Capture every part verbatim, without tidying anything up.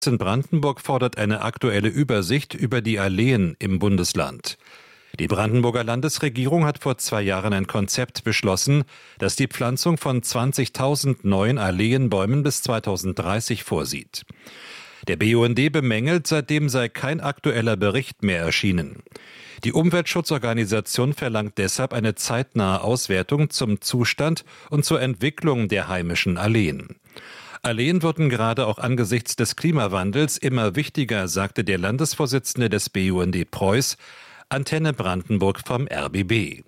in Brandenburg fordert eine aktuelle Übersicht über die Alleen im Bundesland. Die Brandenburger Landesregierung hat vor zwei Jahren ein Konzept beschlossen, das die Pflanzung von zwanzigtausend neuen Alleenbäumen bis zweitausenddreißig vorsieht. Der B U N D bemängelt, seitdem sei kein aktueller Bericht mehr erschienen. Die Umweltschutzorganisation verlangt deshalb eine zeitnahe Auswertung zum Zustand und zur Entwicklung der heimischen Alleen. Alleen würden gerade auch angesichts des Klimawandels immer wichtiger, sagte der Landesvorsitzende des B U N D Preuß, Antenne Brandenburg vom R B B.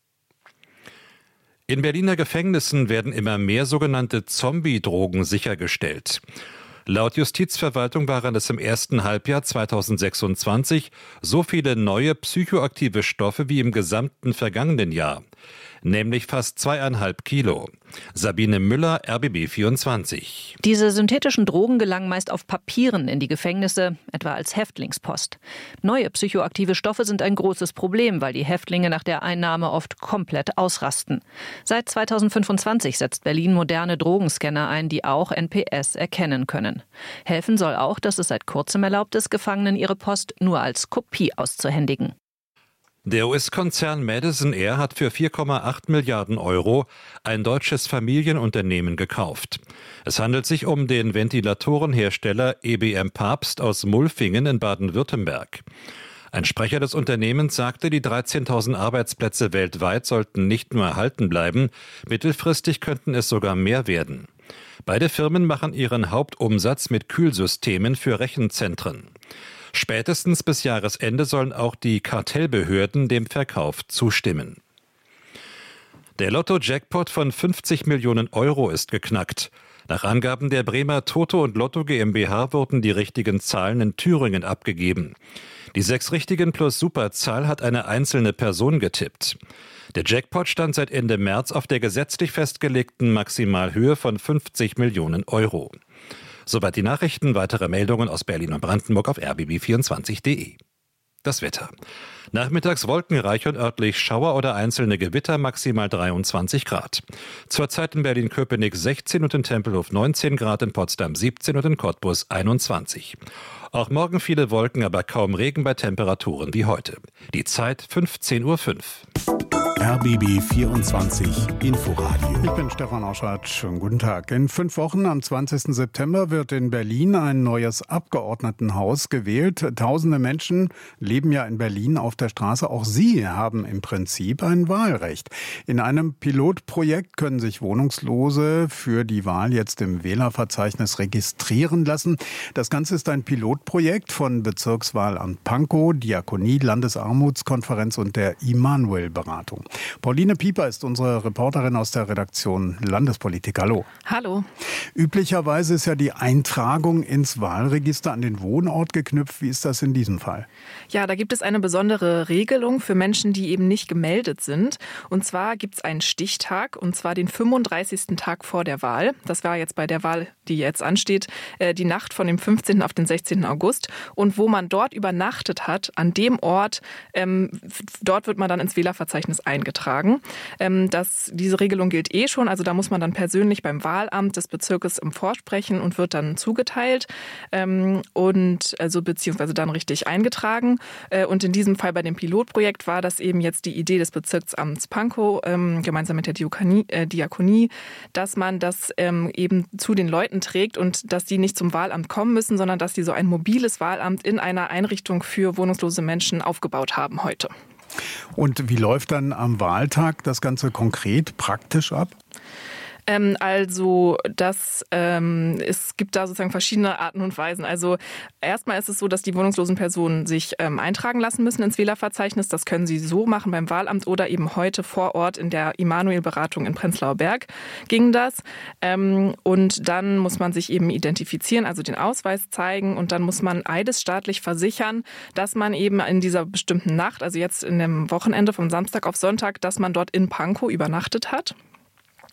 In Berliner Gefängnissen werden immer mehr sogenannte Zombie-Drogen sichergestellt. Laut Justizverwaltung waren es im ersten Halbjahr zweitausendsechsundzwanzig so viele neue psychoaktive Stoffe wie im gesamten vergangenen Jahr, nämlich fast zweieinhalb Kilo. Sabine Müller, R B B vierundzwanzig. Diese synthetischen Drogen gelangen meist auf Papieren in die Gefängnisse, etwa als Häftlingspost. Neue psychoaktive Stoffe sind ein großes Problem, weil die Häftlinge nach der Einnahme oft komplett ausrasten. Seit zweitausendfünfundzwanzig setzt Berlin moderne Drogenscanner ein, die auch N P S erkennen können. Helfen soll auch, dass es seit kurzem erlaubt ist, Gefangenen ihre Post nur als Kopie auszuhändigen. Der U S-Konzern Madison Air hat für vier Komma acht Milliarden Euro ein deutsches Familienunternehmen gekauft. Es handelt sich um den Ventilatorenhersteller E B M Papst aus Mulfingen in Baden-Württemberg. Ein Sprecher des Unternehmens sagte, die dreizehntausend Arbeitsplätze weltweit sollten nicht nur erhalten bleiben, mittelfristig könnten es sogar mehr werden. Beide Firmen machen ihren Hauptumsatz mit Kühlsystemen für Rechenzentren. Spätestens bis Jahresende sollen auch die Kartellbehörden dem Verkauf zustimmen. Der Lotto-Jackpot von fünfzig Millionen Euro ist geknackt. Nach Angaben der Bremer Toto und Lotto GmbH wurden die richtigen Zahlen in Thüringen abgegeben. Die sechs richtigen plus Superzahl hat eine einzelne Person getippt. Der Jackpot stand seit Ende März auf der gesetzlich festgelegten Maximalhöhe von fünfzig Millionen Euro. Soweit die Nachrichten, weitere Meldungen aus Berlin und Brandenburg auf r b b vierundzwanzig punkt d e. Das Wetter. Nachmittags wolkenreich und örtlich Schauer oder einzelne Gewitter, maximal dreiundzwanzig Grad. Zurzeit in Berlin-Köpenick sechzehn und in Tempelhof neunzehn Grad, in Potsdam siebzehn und in Cottbus einundzwanzig. Auch morgen viele Wolken, aber kaum Regen bei Temperaturen wie heute. Die Zeit fünfzehn Uhr fünf. R B B vierundzwanzig Inforadio. Ich bin Stefan Oschardt. Schönen guten Tag. In fünf Wochen, am zwanzigsten September, wird in Berlin ein neues Abgeordnetenhaus gewählt. Tausende Menschen leben ja in Berlin auf der Straße. Auch sie haben im Prinzip ein Wahlrecht. In einem Pilotprojekt können sich Wohnungslose für die Wahl jetzt im Wählerverzeichnis registrieren lassen. Das Ganze ist ein Pilotprojekt von Bezirkswahlamt Pankow, Diakonie, Landesarmutskonferenz und der Immanuel-Beratung. Pauline Pieper ist unsere Reporterin aus der Redaktion Landespolitik. Hallo. Hallo. Üblicherweise ist ja die Eintragung ins Wahlregister an den Wohnort geknüpft. Wie ist das in diesem Fall? Ja, da gibt es eine besondere Regelung für Menschen, die eben nicht gemeldet sind. Und zwar gibt es einen Stichtag, und zwar den fünfunddreißigsten Tag vor der Wahl. Das war jetzt bei der Wahl, die jetzt ansteht, die Nacht von dem fünfzehnten auf den sechzehnten August. Und wo man dort übernachtet hat, an dem Ort, ähm, dort wird man dann ins Wählerverzeichnis eingetragen. Ähm, das, diese Regelung gilt eh schon, also da muss man dann persönlich beim Wahlamt des Bezirkes im Vorsprechen und wird dann zugeteilt ähm, und also beziehungsweise dann richtig eingetragen. Äh, und in diesem Fall bei dem Pilotprojekt war das eben jetzt die Idee des Bezirksamts Pankow ähm, gemeinsam mit der Diakonie, äh, Diakonie, dass man das ähm, eben zu den Leuten trägt und dass die nicht zum Wahlamt kommen müssen, sondern dass die so ein mobiles Wahlamt in einer Einrichtung für wohnungslose Menschen aufgebaut haben heute. Und wie läuft dann am Wahltag das Ganze konkret, praktisch ab? Ähm, also das, ähm, es gibt da sozusagen verschiedene Arten und Weisen. Also erstmal ist es so, dass die wohnungslosen Personen sich ähm, eintragen lassen müssen ins Wählerverzeichnis. Das können sie so machen beim Wahlamt oder eben heute vor Ort in der Immanuel-Beratung in Prenzlauer Berg ging das. Ähm, und dann muss man sich eben identifizieren, also den Ausweis zeigen, und dann muss man eidesstaatlich versichern, dass man eben in dieser bestimmten Nacht, also jetzt in dem Wochenende vom Samstag auf Sonntag, dass man dort in Pankow übernachtet hat.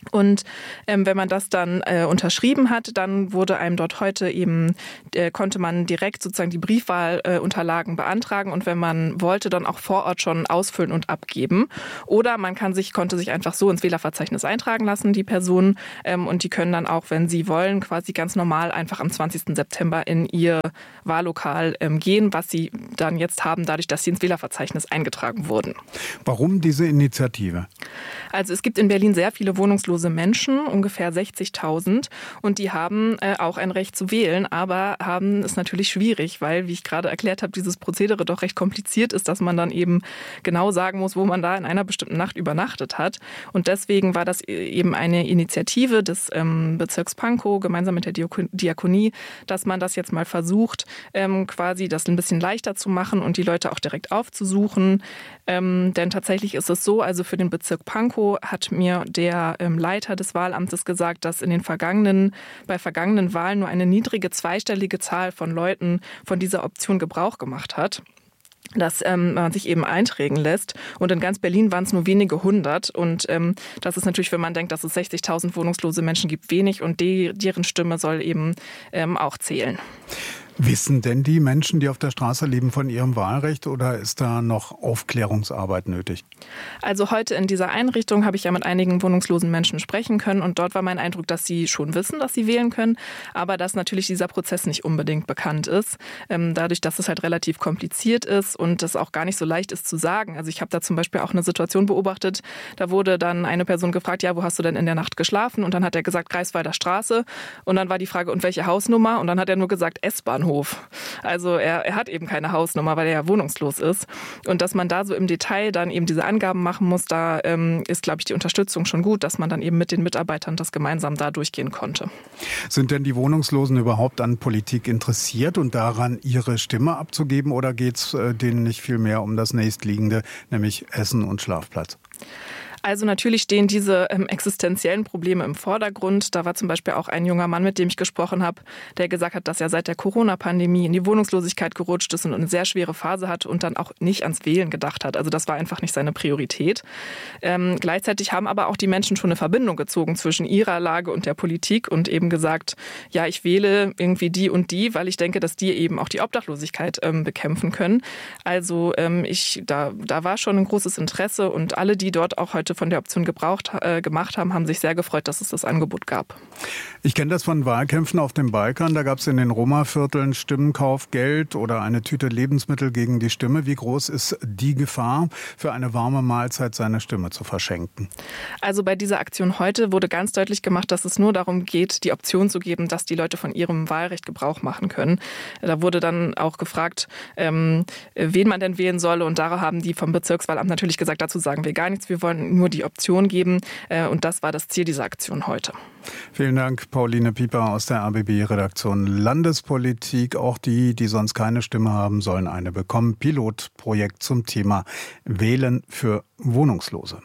Und ähm, wenn man das dann äh, unterschrieben hat, dann wurde einem dort heute eben, äh, konnte man direkt sozusagen die Briefwahlunterlagen äh, beantragen und wenn man wollte, dann auch vor Ort schon ausfüllen und abgeben. Oder man kann sich, konnte sich einfach so ins Wählerverzeichnis eintragen lassen, die Personen, ähm, und die können dann auch, wenn sie wollen, quasi ganz normal einfach am zwanzigsten September in ihr Wahllokal ähm, gehen, was sie dann jetzt haben, dadurch, dass sie ins Wählerverzeichnis eingetragen wurden. Warum diese Initiative? Also es gibt in Berlin sehr viele wohnungslose Menschen, ungefähr sechzigtausend, und die haben äh, auch ein Recht zu wählen, aber haben es natürlich schwierig, weil, wie ich gerade erklärt habe, dieses Prozedere doch recht kompliziert ist, dass man dann eben genau sagen muss, wo man da in einer bestimmten Nacht übernachtet hat. Und deswegen war das eben eine Initiative des ähm, Bezirks Pankow gemeinsam mit der Diakonie, dass man das jetzt mal versucht, ähm, quasi das ein bisschen leichter zu machen und die Leute auch direkt aufzusuchen. Ähm, denn tatsächlich ist es so, also für den Bezirk Pankow hat mir der ähm, Leiter des Wahlamtes gesagt, dass in den vergangenen, bei vergangenen Wahlen nur eine niedrige zweistellige Zahl von Leuten von dieser Option Gebrauch gemacht hat, dass ähm, man sich eben eintragen lässt. Und in ganz Berlin waren es nur wenige hundert. Und ähm, das ist natürlich, wenn man denkt, dass es sechzigtausend wohnungslose Menschen gibt, wenig. Und die, deren Stimme soll eben ähm, auch zählen. Wissen denn die Menschen, die auf der Straße leben, von ihrem Wahlrecht oder ist da noch Aufklärungsarbeit nötig? Also heute in dieser Einrichtung habe ich ja mit einigen wohnungslosen Menschen sprechen können und dort war mein Eindruck, dass sie schon wissen, dass sie wählen können, aber dass natürlich dieser Prozess nicht unbedingt bekannt ist, ähm, dadurch, dass es halt relativ kompliziert ist und es auch gar nicht so leicht ist zu sagen. Also ich habe da zum Beispiel auch eine Situation beobachtet, da wurde dann eine Person gefragt, ja, wo hast du denn in der Nacht geschlafen? Und dann hat er gesagt, Greifswalder Straße und dann war die Frage, und welche Hausnummer? Und dann hat er nur gesagt, S-Bahn. Also er, er hat eben keine Hausnummer, weil er ja wohnungslos ist. Und dass man da so im Detail dann eben diese Angaben machen muss, da ähm, ist, glaube ich, die Unterstützung schon gut, dass man dann eben mit den Mitarbeitern das gemeinsam da durchgehen konnte. Sind denn die Wohnungslosen überhaupt an Politik interessiert und daran, ihre Stimme abzugeben? Oder geht es äh, denen nicht viel mehr um das Nächstliegende, nämlich Essen und Schlafplatz? Also natürlich stehen diese ähm, existenziellen Probleme im Vordergrund. Da war zum Beispiel auch ein junger Mann, mit dem ich gesprochen habe, der gesagt hat, dass er seit der Corona-Pandemie in die Wohnungslosigkeit gerutscht ist und eine sehr schwere Phase hatte und dann auch nicht ans Wählen gedacht hat. Also das war einfach nicht seine Priorität. Ähm, gleichzeitig haben aber auch die Menschen schon eine Verbindung gezogen zwischen ihrer Lage und der Politik und eben gesagt, ja, ich wähle irgendwie die und die, weil ich denke, dass die eben auch die Obdachlosigkeit ähm, bekämpfen können. Also ähm, ich, da, da war schon ein großes Interesse und alle, die dort auch heute von der Option gebraucht, äh, gemacht haben, haben sich sehr gefreut, dass es das Angebot gab. Ich kenne das von Wahlkämpfen auf dem Balkan. Da gab es in den Roma-Vierteln Stimmenkauf, Geld oder eine Tüte Lebensmittel gegen die Stimme. Wie groß ist die Gefahr, für eine warme Mahlzeit seine Stimme zu verschenken? Also bei dieser Aktion heute wurde ganz deutlich gemacht, dass es nur darum geht, die Option zu geben, dass die Leute von ihrem Wahlrecht Gebrauch machen können. Da wurde dann auch gefragt, ähm, wen man denn wählen solle. Und da haben die vom Bezirkswahlamt natürlich gesagt, dazu sagen wir gar nichts. Wir wollen nur die Option geben. Und das war das Ziel dieser Aktion heute. Vielen Dank, Pauline Pieper aus der A B B-Redaktion Landespolitik. Auch die, die sonst keine Stimme haben, sollen eine bekommen. Pilotprojekt zum Thema Wählen für Wohnungslose.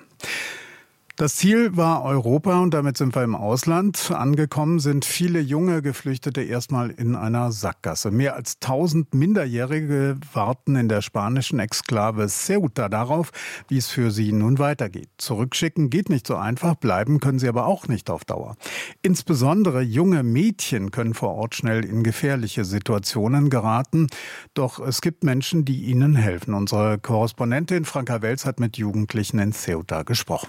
Das Ziel war Europa und damit sind wir im Ausland. Angekommen sind viele junge Geflüchtete erstmal in einer Sackgasse. Mehr als tausend Minderjährige warten in der spanischen Exklave Ceuta darauf, wie es für sie nun weitergeht. Zurückschicken geht nicht so einfach, bleiben können sie aber auch nicht auf Dauer. Insbesondere junge Mädchen können vor Ort schnell in gefährliche Situationen geraten. Doch es gibt Menschen, die ihnen helfen. Unsere Korrespondentin Franka Welz hat mit Jugendlichen in Ceuta gesprochen.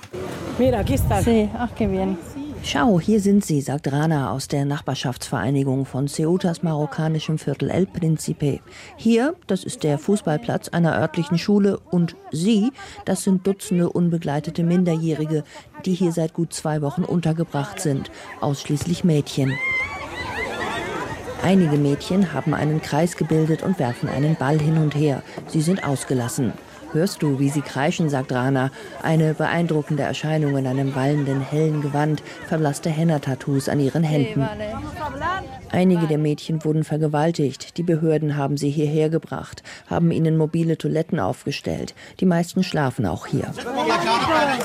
Schau, hier sind sie, sagt Rana aus der Nachbarschaftsvereinigung von Ceutas marokkanischem Viertel El Príncipe. Hier, das ist der Fußballplatz einer örtlichen Schule und sie, das sind Dutzende unbegleitete Minderjährige, die hier seit gut zwei Wochen untergebracht sind, ausschließlich Mädchen. Einige Mädchen haben einen Kreis gebildet und werfen einen Ball hin und her. Sie sind ausgelassen. Hörst du, wie sie kreischen, sagt Rana. Eine beeindruckende Erscheinung in einem wallenden, hellen Gewand, verblasste Henna-Tattoos an ihren Händen. Einige der Mädchen wurden vergewaltigt. Die Behörden haben sie hierher gebracht, haben ihnen mobile Toiletten aufgestellt. Die meisten schlafen auch hier.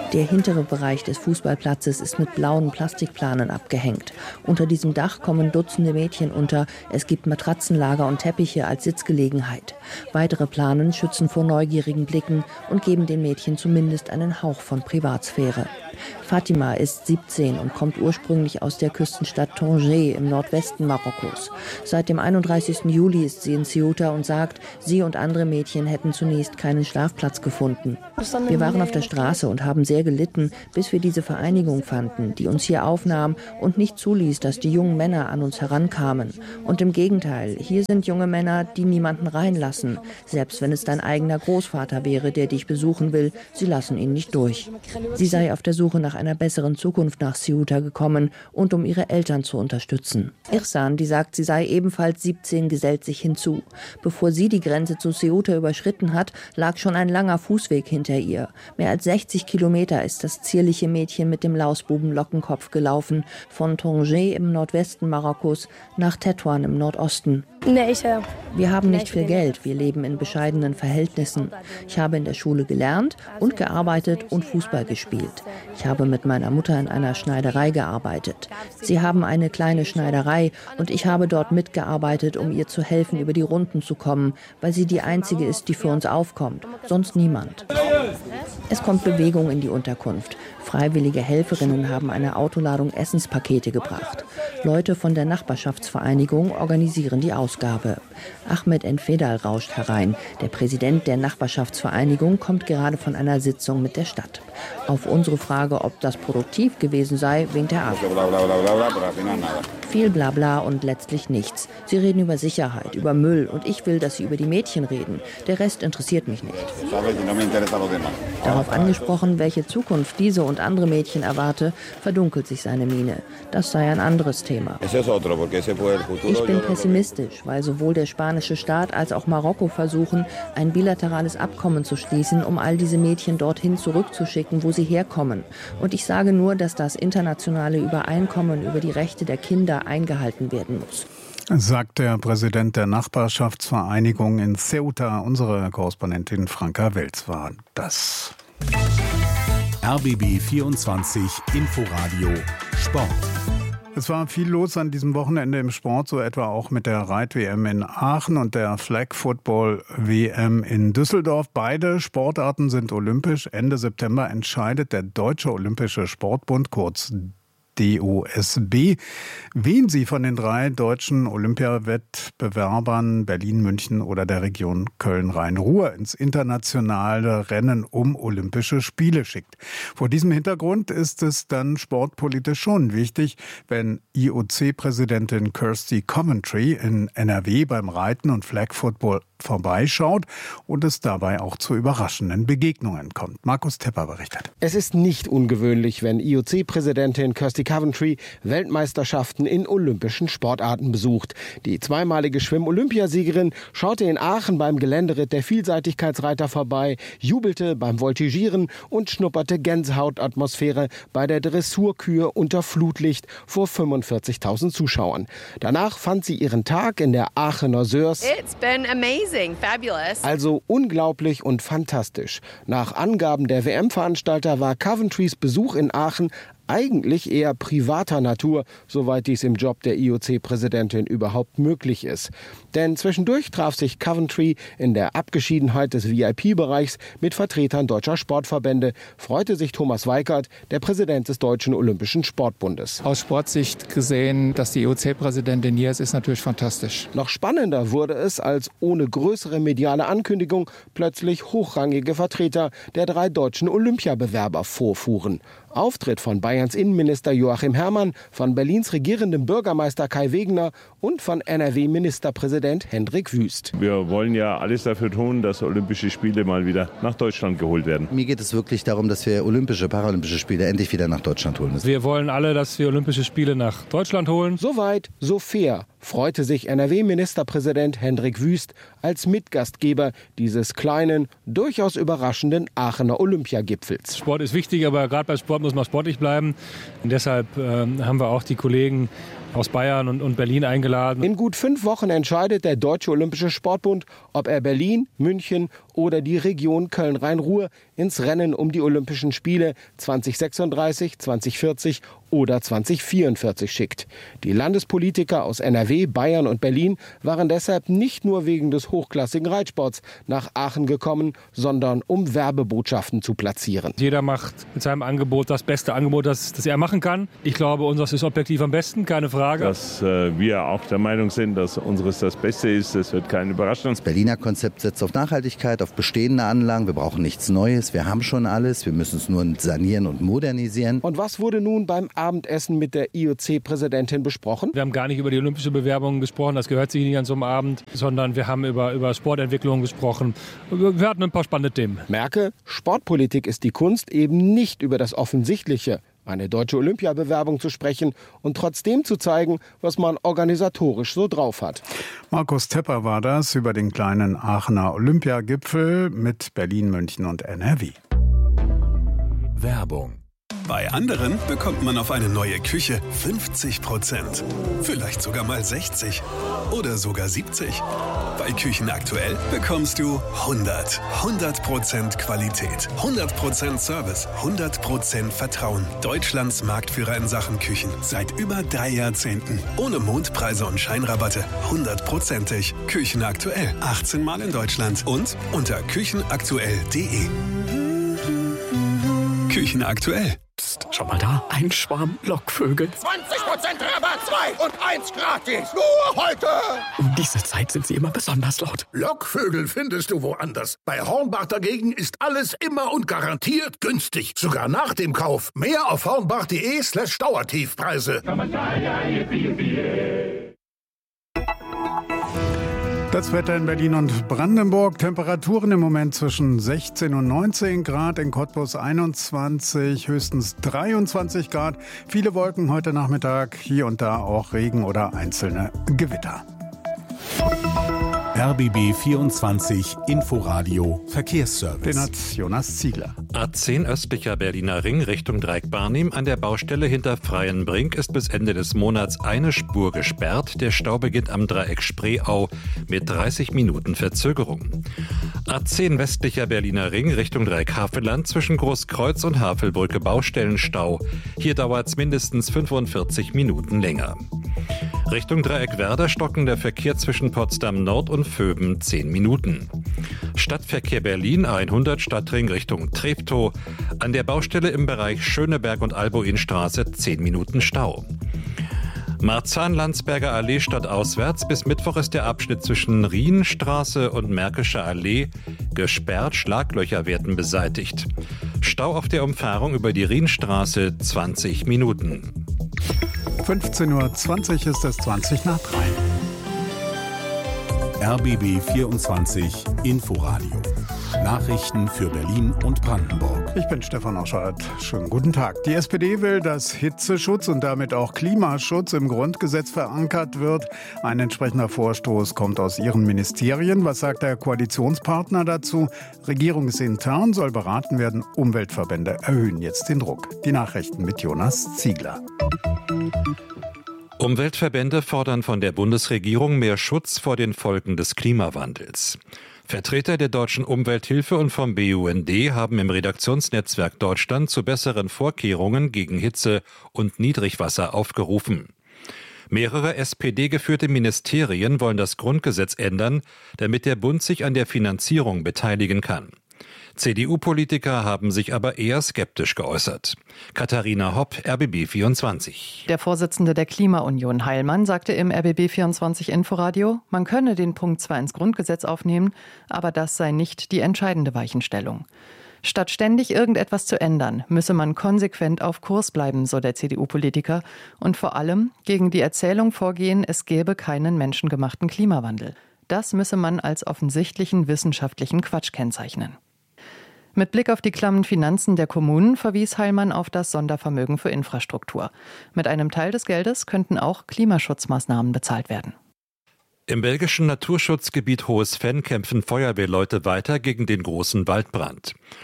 Der hintere Bereich des Fußballplatzes ist mit blauen Plastikplanen abgehängt. Unter diesem Dach kommen Dutzende Mädchen unter. Es gibt Matratzenlager und Teppiche als Sitzgelegenheit. Weitere Planen schützen vor neugierigen Blicken und geben den Mädchen zumindest einen Hauch von Privatsphäre. Fatima ist siebzehn und kommt ursprünglich aus der Küstenstadt Tanger im Nordwesten Marokkos. Seit dem einunddreißigsten Juli ist sie in Ceuta und sagt, sie und andere Mädchen hätten zunächst keinen Schlafplatz gefunden. Wir waren auf der Straße und haben sehr gelitten, bis wir diese Vereinigung fanden, die uns hier aufnahm und nicht zuließ, dass die jungen Männer an uns herankamen. Und im Gegenteil, hier sind junge Männer, die niemanden reinlassen. Selbst wenn es dein eigener Großvater wäre, der dich besuchen will, sie lassen ihn nicht durch. Sie sei auf der Suche nach einer besseren Zukunft nach Ceuta gekommen und um ihre Eltern zu unterstützen. Irsan, die sagt, sie sei ebenfalls siebzehn, gesellt sich hinzu. Bevor sie die Grenze zu Ceuta überschritten hat, lag schon ein langer Fußweg hinter ihr. Mehr als sechzig Kilometer ist das zierliche Mädchen mit dem Lausbuben-Lockenkopf gelaufen, von Tanger im Nordwesten Marokkos nach Tetuan im Nordosten. Wir haben nicht viel Geld, wir leben in bescheidenen Verhältnissen. Ich habe in der Schule gelernt und gearbeitet und Fußball gespielt. Ich habe mit meiner Mutter in einer Schneiderei gearbeitet. Sie haben eine kleine Schneiderei und ich habe dort mitgearbeitet, um ihr zu helfen, über die Runden zu kommen, weil sie die einzige ist, die für uns aufkommt, sonst niemand. Es kommt Bewegung in die Unterkunft. Freiwillige Helferinnen haben eine Autoladung Essenspakete gebracht. Leute von der Nachbarschaftsvereinigung organisieren die Ausgabe. Ahmed Enfedal rauscht herein. Der Präsident der Nachbarschaftsvereinigung kommt gerade von einer Sitzung mit der Stadt. Auf unsere Frage, ob das produktiv gewesen sei, winkt er ab. Viel Blabla und letztlich nichts. Sie reden über Sicherheit, über Müll und ich will, dass sie über die Mädchen reden. Der Rest interessiert mich nicht. Darauf angesprochen, welche Zukunft diese und andere Mädchen erwarte, verdunkelt sich seine Miene. Das sei ein anderes Thema. Ich bin pessimistisch, weil sowohl der spanische Staat als auch Marokko versuchen, ein bilaterales Abkommen zu schließen, um all diese Mädchen dorthin zurückzuschicken, wo sie herkommen. Und ich sage nur, dass das internationale Übereinkommen über die Rechte der Kinder eingehalten werden muss. Sagt der Präsident der Nachbarschaftsvereinigung in Ceuta. Unsere Korrespondentin Franka Welz war das. R B B vierundzwanzig Inforadio Sport. Es war viel los an diesem Wochenende im Sport, so etwa auch mit der Reit-W M in Aachen und der Flag-Football-W M in Düsseldorf. Beide Sportarten sind olympisch. Ende September entscheidet der Deutsche Olympische Sportbund, kurz D O S B, wen sie von den drei deutschen Olympiawettbewerbern Berlin, München oder der Region Köln-Rhein-Ruhr ins internationale Rennen um Olympische Spiele schickt. Vor diesem Hintergrund ist es dann sportpolitisch schon wichtig, wenn I O C-Präsidentin Kirsty Coventry in N R W beim Reiten und Flag Football vorbeischaut und es dabei auch zu überraschenden Begegnungen kommt. Markus Tepper berichtet. Es ist nicht ungewöhnlich, wenn I O C-Präsidentin Kirsty Coventry Weltmeisterschaften in olympischen Sportarten besucht. Die zweimalige Schwimm-Olympiasiegerin schaute in Aachen beim Geländeritt der Vielseitigkeitsreiter vorbei, jubelte beim Voltigieren und schnupperte Gänsehautatmosphäre bei der Dressurkühe unter Flutlicht vor fünfundvierzigtausend Zuschauern. Danach fand sie ihren Tag in der Aachener Sörs. It's been amazing. Fabulous. Also unglaublich und fantastisch. Nach Angaben der W M-Veranstalter war Coventrys Besuch in Aachen eigentlich eher privater Natur, soweit dies im Job der I O C-Präsidentin überhaupt möglich ist. Denn zwischendurch traf sich Coventry in der Abgeschiedenheit des V I P-Bereichs mit Vertretern deutscher Sportverbände, freute sich Thomas Weikert, der Präsident des Deutschen Olympischen Sportbundes. Aus Sportsicht gesehen, dass die I O C-Präsidentin hier ist, ist natürlich fantastisch. Noch spannender wurde es, als ohne größere mediale Ankündigung plötzlich hochrangige Vertreter der drei deutschen Olympiabewerber vorfuhren. Auftritt von Bayerns Innenminister Joachim Herrmann, von Berlins regierendem Bürgermeister Kai Wegner und von N R W-Ministerpräsident Hendrik Wüst. Wir wollen ja alles dafür tun, dass Olympische Spiele mal wieder nach Deutschland geholt werden. Mir geht es wirklich darum, dass wir Olympische, Paralympische Spiele endlich wieder nach Deutschland holen müssen. Wir wollen alle, dass wir Olympische Spiele nach Deutschland holen. Soweit, so fair, freute sich N R W-Ministerpräsident Hendrik Wüst als Mitgastgeber dieses kleinen, durchaus überraschenden Aachener Olympiagipfels. Sport ist wichtig, aber gerade bei Sport muss man sportlich bleiben. Und deshalb äh, haben wir auch die Kollegen aus Bayern und, und Berlin eingeladen. In gut fünf Wochen entscheidet der Deutsche Olympische Sportbund, ob er Berlin, München oder die Region Köln-Rhein-Ruhr ins Rennen um die Olympischen Spiele zwanzig sechsunddreißig, zwanzig vierzig oder zwanzig vierundvierzig schickt. Die Landespolitiker aus N R W, Bayern und Berlin waren deshalb nicht nur wegen des hochklassigen Reitsports nach Aachen gekommen, sondern um Werbebotschaften zu platzieren. Jeder macht mit seinem Angebot das beste Angebot, das, das er machen kann. Ich glaube, unseres ist objektiv am besten, keine Frage. Dass äh, wir auch der Meinung sind, dass unseres das Beste ist, das wird keine Überraschung. Das Berliner Konzept setzt auf Nachhaltigkeit, auf bestehende Anlagen. Wir brauchen nichts Neues, wir haben schon alles, wir müssen es nur sanieren und modernisieren. Und was wurde nun beim Abendessen mit der I O C-Präsidentin besprochen? Wir haben gar nicht über die olympische Bewerbung gesprochen, das gehört sich nicht an so einem Abend, sondern wir haben über, über Sportentwicklung gesprochen. Wir hatten ein paar spannende Themen. Merke, Sportpolitik ist die Kunst, eben nicht über das Offensichtliche, eine deutsche Olympiabewerbung zu sprechen und trotzdem zu zeigen, was man organisatorisch so drauf hat. Markus Tepper war das über den kleinen Aachener Olympiagipfel mit Berlin, München und N R W. Werbung. Bei anderen bekommt man auf eine neue Küche fünfzig Prozent. Vielleicht sogar mal sechzig oder sogar siebzig. Bei Küchen aktuell bekommst du hundert. hundert Prozent Qualität, hundert Prozent Service, hundert Prozent Vertrauen. Deutschlands Marktführer in Sachen Küchen. Seit über drei Jahrzehnten. Ohne Mondpreise und Scheinrabatte. hundertprozentig. Küchen aktuell. achtzehn Mal in Deutschland und unter küchenaktuell punkt de. Küchen aktuell. Psst, schau mal da, ein Schwarm Lockvögel. zwanzig Prozent Rabatt, zwei und eins gratis. Nur heute. Um diese Zeit sind sie immer besonders laut. Lockvögel findest du woanders. Bei Hornbach dagegen ist alles immer und garantiert günstig. Sogar nach dem Kauf. Mehr auf hornbach.de slash Dauertiefpreise. Das Wetter in Berlin und Brandenburg. Temperaturen im Moment zwischen sechzehn und neunzehn Grad. In Cottbus einundzwanzig, höchstens dreiundzwanzig Grad. Viele Wolken heute Nachmittag. Hier und da auch Regen oder einzelne Gewitter. R B B vierundzwanzig Inforadio Verkehrsservice. Den hat Jonas Ziegler. A zehn östlicher Berliner Ring Richtung Dreieck-Barnim. An der Baustelle hinter Freienbrink ist bis Ende des Monats eine Spur gesperrt. Der Stau beginnt am Dreieck Spreeau mit dreißig Minuten Verzögerung. A zehn westlicher Berliner Ring Richtung Dreieck-Havelland zwischen Großkreuz und Havelbrücke Baustellenstau. Hier dauert es mindestens fünfundvierzig Minuten länger. Richtung Dreieck-Werder stockender Verkehr zwischen Potsdam Nord und Vöben zehn Minuten. Stadtverkehr Berlin hundert Stadtring Richtung Treptow. An der Baustelle im Bereich Schöneberg und Alboinstraße zehn Minuten Stau. Marzahn-Landsberger Allee stadtauswärts. Bis Mittwoch ist der Abschnitt zwischen Rienstraße und Märkischer Allee gesperrt. Schlaglöcher werden beseitigt. Stau auf der Umfahrung über die Rienstraße zwanzig Minuten. fünfzehn Uhr zwanzig ist es, zwanzig nach drei. R B B vierundzwanzig Inforadio. Nachrichten für Berlin und Brandenburg. Ich bin Stefan Oschardt. Schönen guten Tag. Die S P D will, dass Hitzeschutz und damit auch Klimaschutz im Grundgesetz verankert wird. Ein entsprechender Vorstoß kommt aus ihren Ministerien. Was sagt der Koalitionspartner dazu? Regierung ist intern, soll beraten werden. Umweltverbände erhöhen jetzt den Druck. Die Nachrichten mit Jonas Ziegler. Umweltverbände fordern von der Bundesregierung mehr Schutz vor den Folgen des Klimawandels. Vertreter der Deutschen Umwelthilfe und vom B U N D haben im Redaktionsnetzwerk Deutschland zu besseren Vorkehrungen gegen Hitze und Niedrigwasser aufgerufen. Mehrere S P D-geführte Ministerien wollen das Grundgesetz ändern, damit der Bund sich an der Finanzierung beteiligen kann. C D U-Politiker haben sich aber eher skeptisch geäußert. Katharina Hopp, R B B vierundzwanzig. Der Vorsitzende der Klimaunion Heilmann sagte im R B B vierundzwanzig Inforadio, man könne den Punkt zwar ins Grundgesetz aufnehmen, aber das sei nicht die entscheidende Weichenstellung. Statt ständig irgendetwas zu ändern, müsse man konsequent auf Kurs bleiben, so der C D U-Politiker, und vor allem gegen die Erzählung vorgehen, es gäbe keinen menschengemachten Klimawandel. Das müsse man als offensichtlichen wissenschaftlichen Quatsch kennzeichnen. Mit Blick auf die klammen Finanzen der Kommunen verwies Heilmann auf das Sondervermögen für Infrastruktur. Mit einem Teil des Geldes könnten auch Klimaschutzmaßnahmen bezahlt werden. Im belgischen Naturschutzgebiet Hohes Venn kämpfen Feuerwehrleute weiter gegen den großen Waldbrand.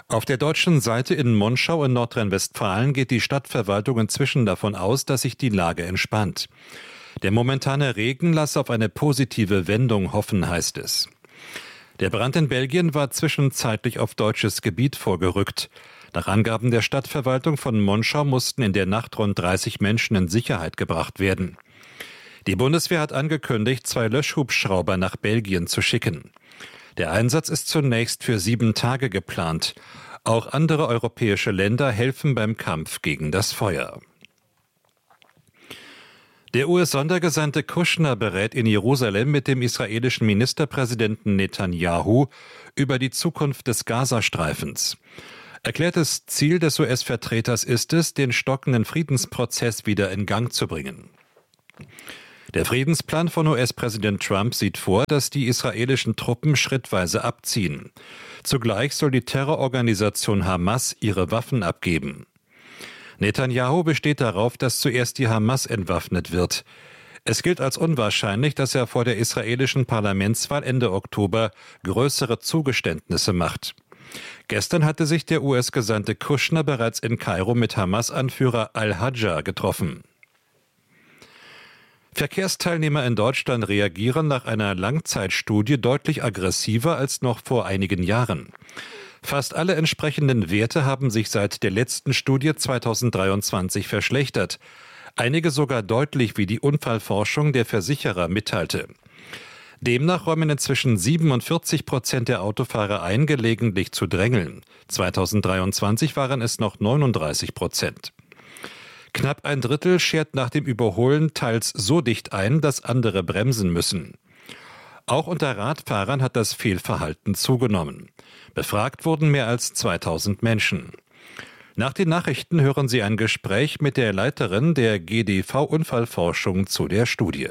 Auf der deutschen Seite in Monschau in Nordrhein-Westfalen geht die Stadtverwaltung inzwischen davon aus, dass sich die Lage entspannt. Der momentane Regen lasse auf eine positive Wendung hoffen, heißt es. Der Brand in Belgien war zwischenzeitlich auf deutsches Gebiet vorgerückt. Nach Angaben der Stadtverwaltung von Monschau mussten in der Nacht rund dreißig Menschen in Sicherheit gebracht werden. Die Bundeswehr hat angekündigt, zwei Löschhubschrauber nach Belgien zu schicken. Der Einsatz ist zunächst für sieben Tage geplant. Auch andere europäische Länder helfen beim Kampf gegen das Feuer. Der U S-Sondergesandte Kushner berät in Jerusalem mit dem israelischen Ministerpräsidenten Netanyahu über die Zukunft des Gazastreifens. Erklärtes Ziel des U S-Vertreters ist es, den stockenden Friedensprozess wieder in Gang zu bringen. Der Friedensplan von U S-Präsident Trump sieht vor, dass die israelischen Truppen schrittweise abziehen. Zugleich soll die Terrororganisation Hamas ihre Waffen abgeben. Netanyahu besteht darauf, dass zuerst die Hamas entwaffnet wird. Es gilt als unwahrscheinlich, dass er vor der israelischen Parlamentswahl Ende Oktober größere Zugeständnisse macht. Gestern hatte sich der U S-Gesandte Kushner bereits in Kairo mit Hamas-Anführer al-Hajja getroffen. Verkehrsteilnehmer in Deutschland reagieren nach einer Langzeitstudie deutlich aggressiver als noch vor einigen Jahren. Fast alle entsprechenden Werte haben sich seit der letzten Studie zweitausenddreiundzwanzig verschlechtert. Einige sogar deutlich, wie die Unfallforschung der Versicherer mitteilte. Demnach räumen inzwischen siebenundvierzig Prozent der Autofahrer ein, gelegentlich zu drängeln. zweitausenddreiundzwanzig waren es noch neununddreißig Prozent. Knapp ein Drittel schert nach dem Überholen teils so dicht ein, dass andere bremsen müssen. Auch unter Radfahrern hat das Fehlverhalten zugenommen. Befragt wurden mehr als zweitausend Menschen. Nach den Nachrichten hören Sie ein Gespräch mit der Leiterin der G D V-Unfallforschung zu der Studie.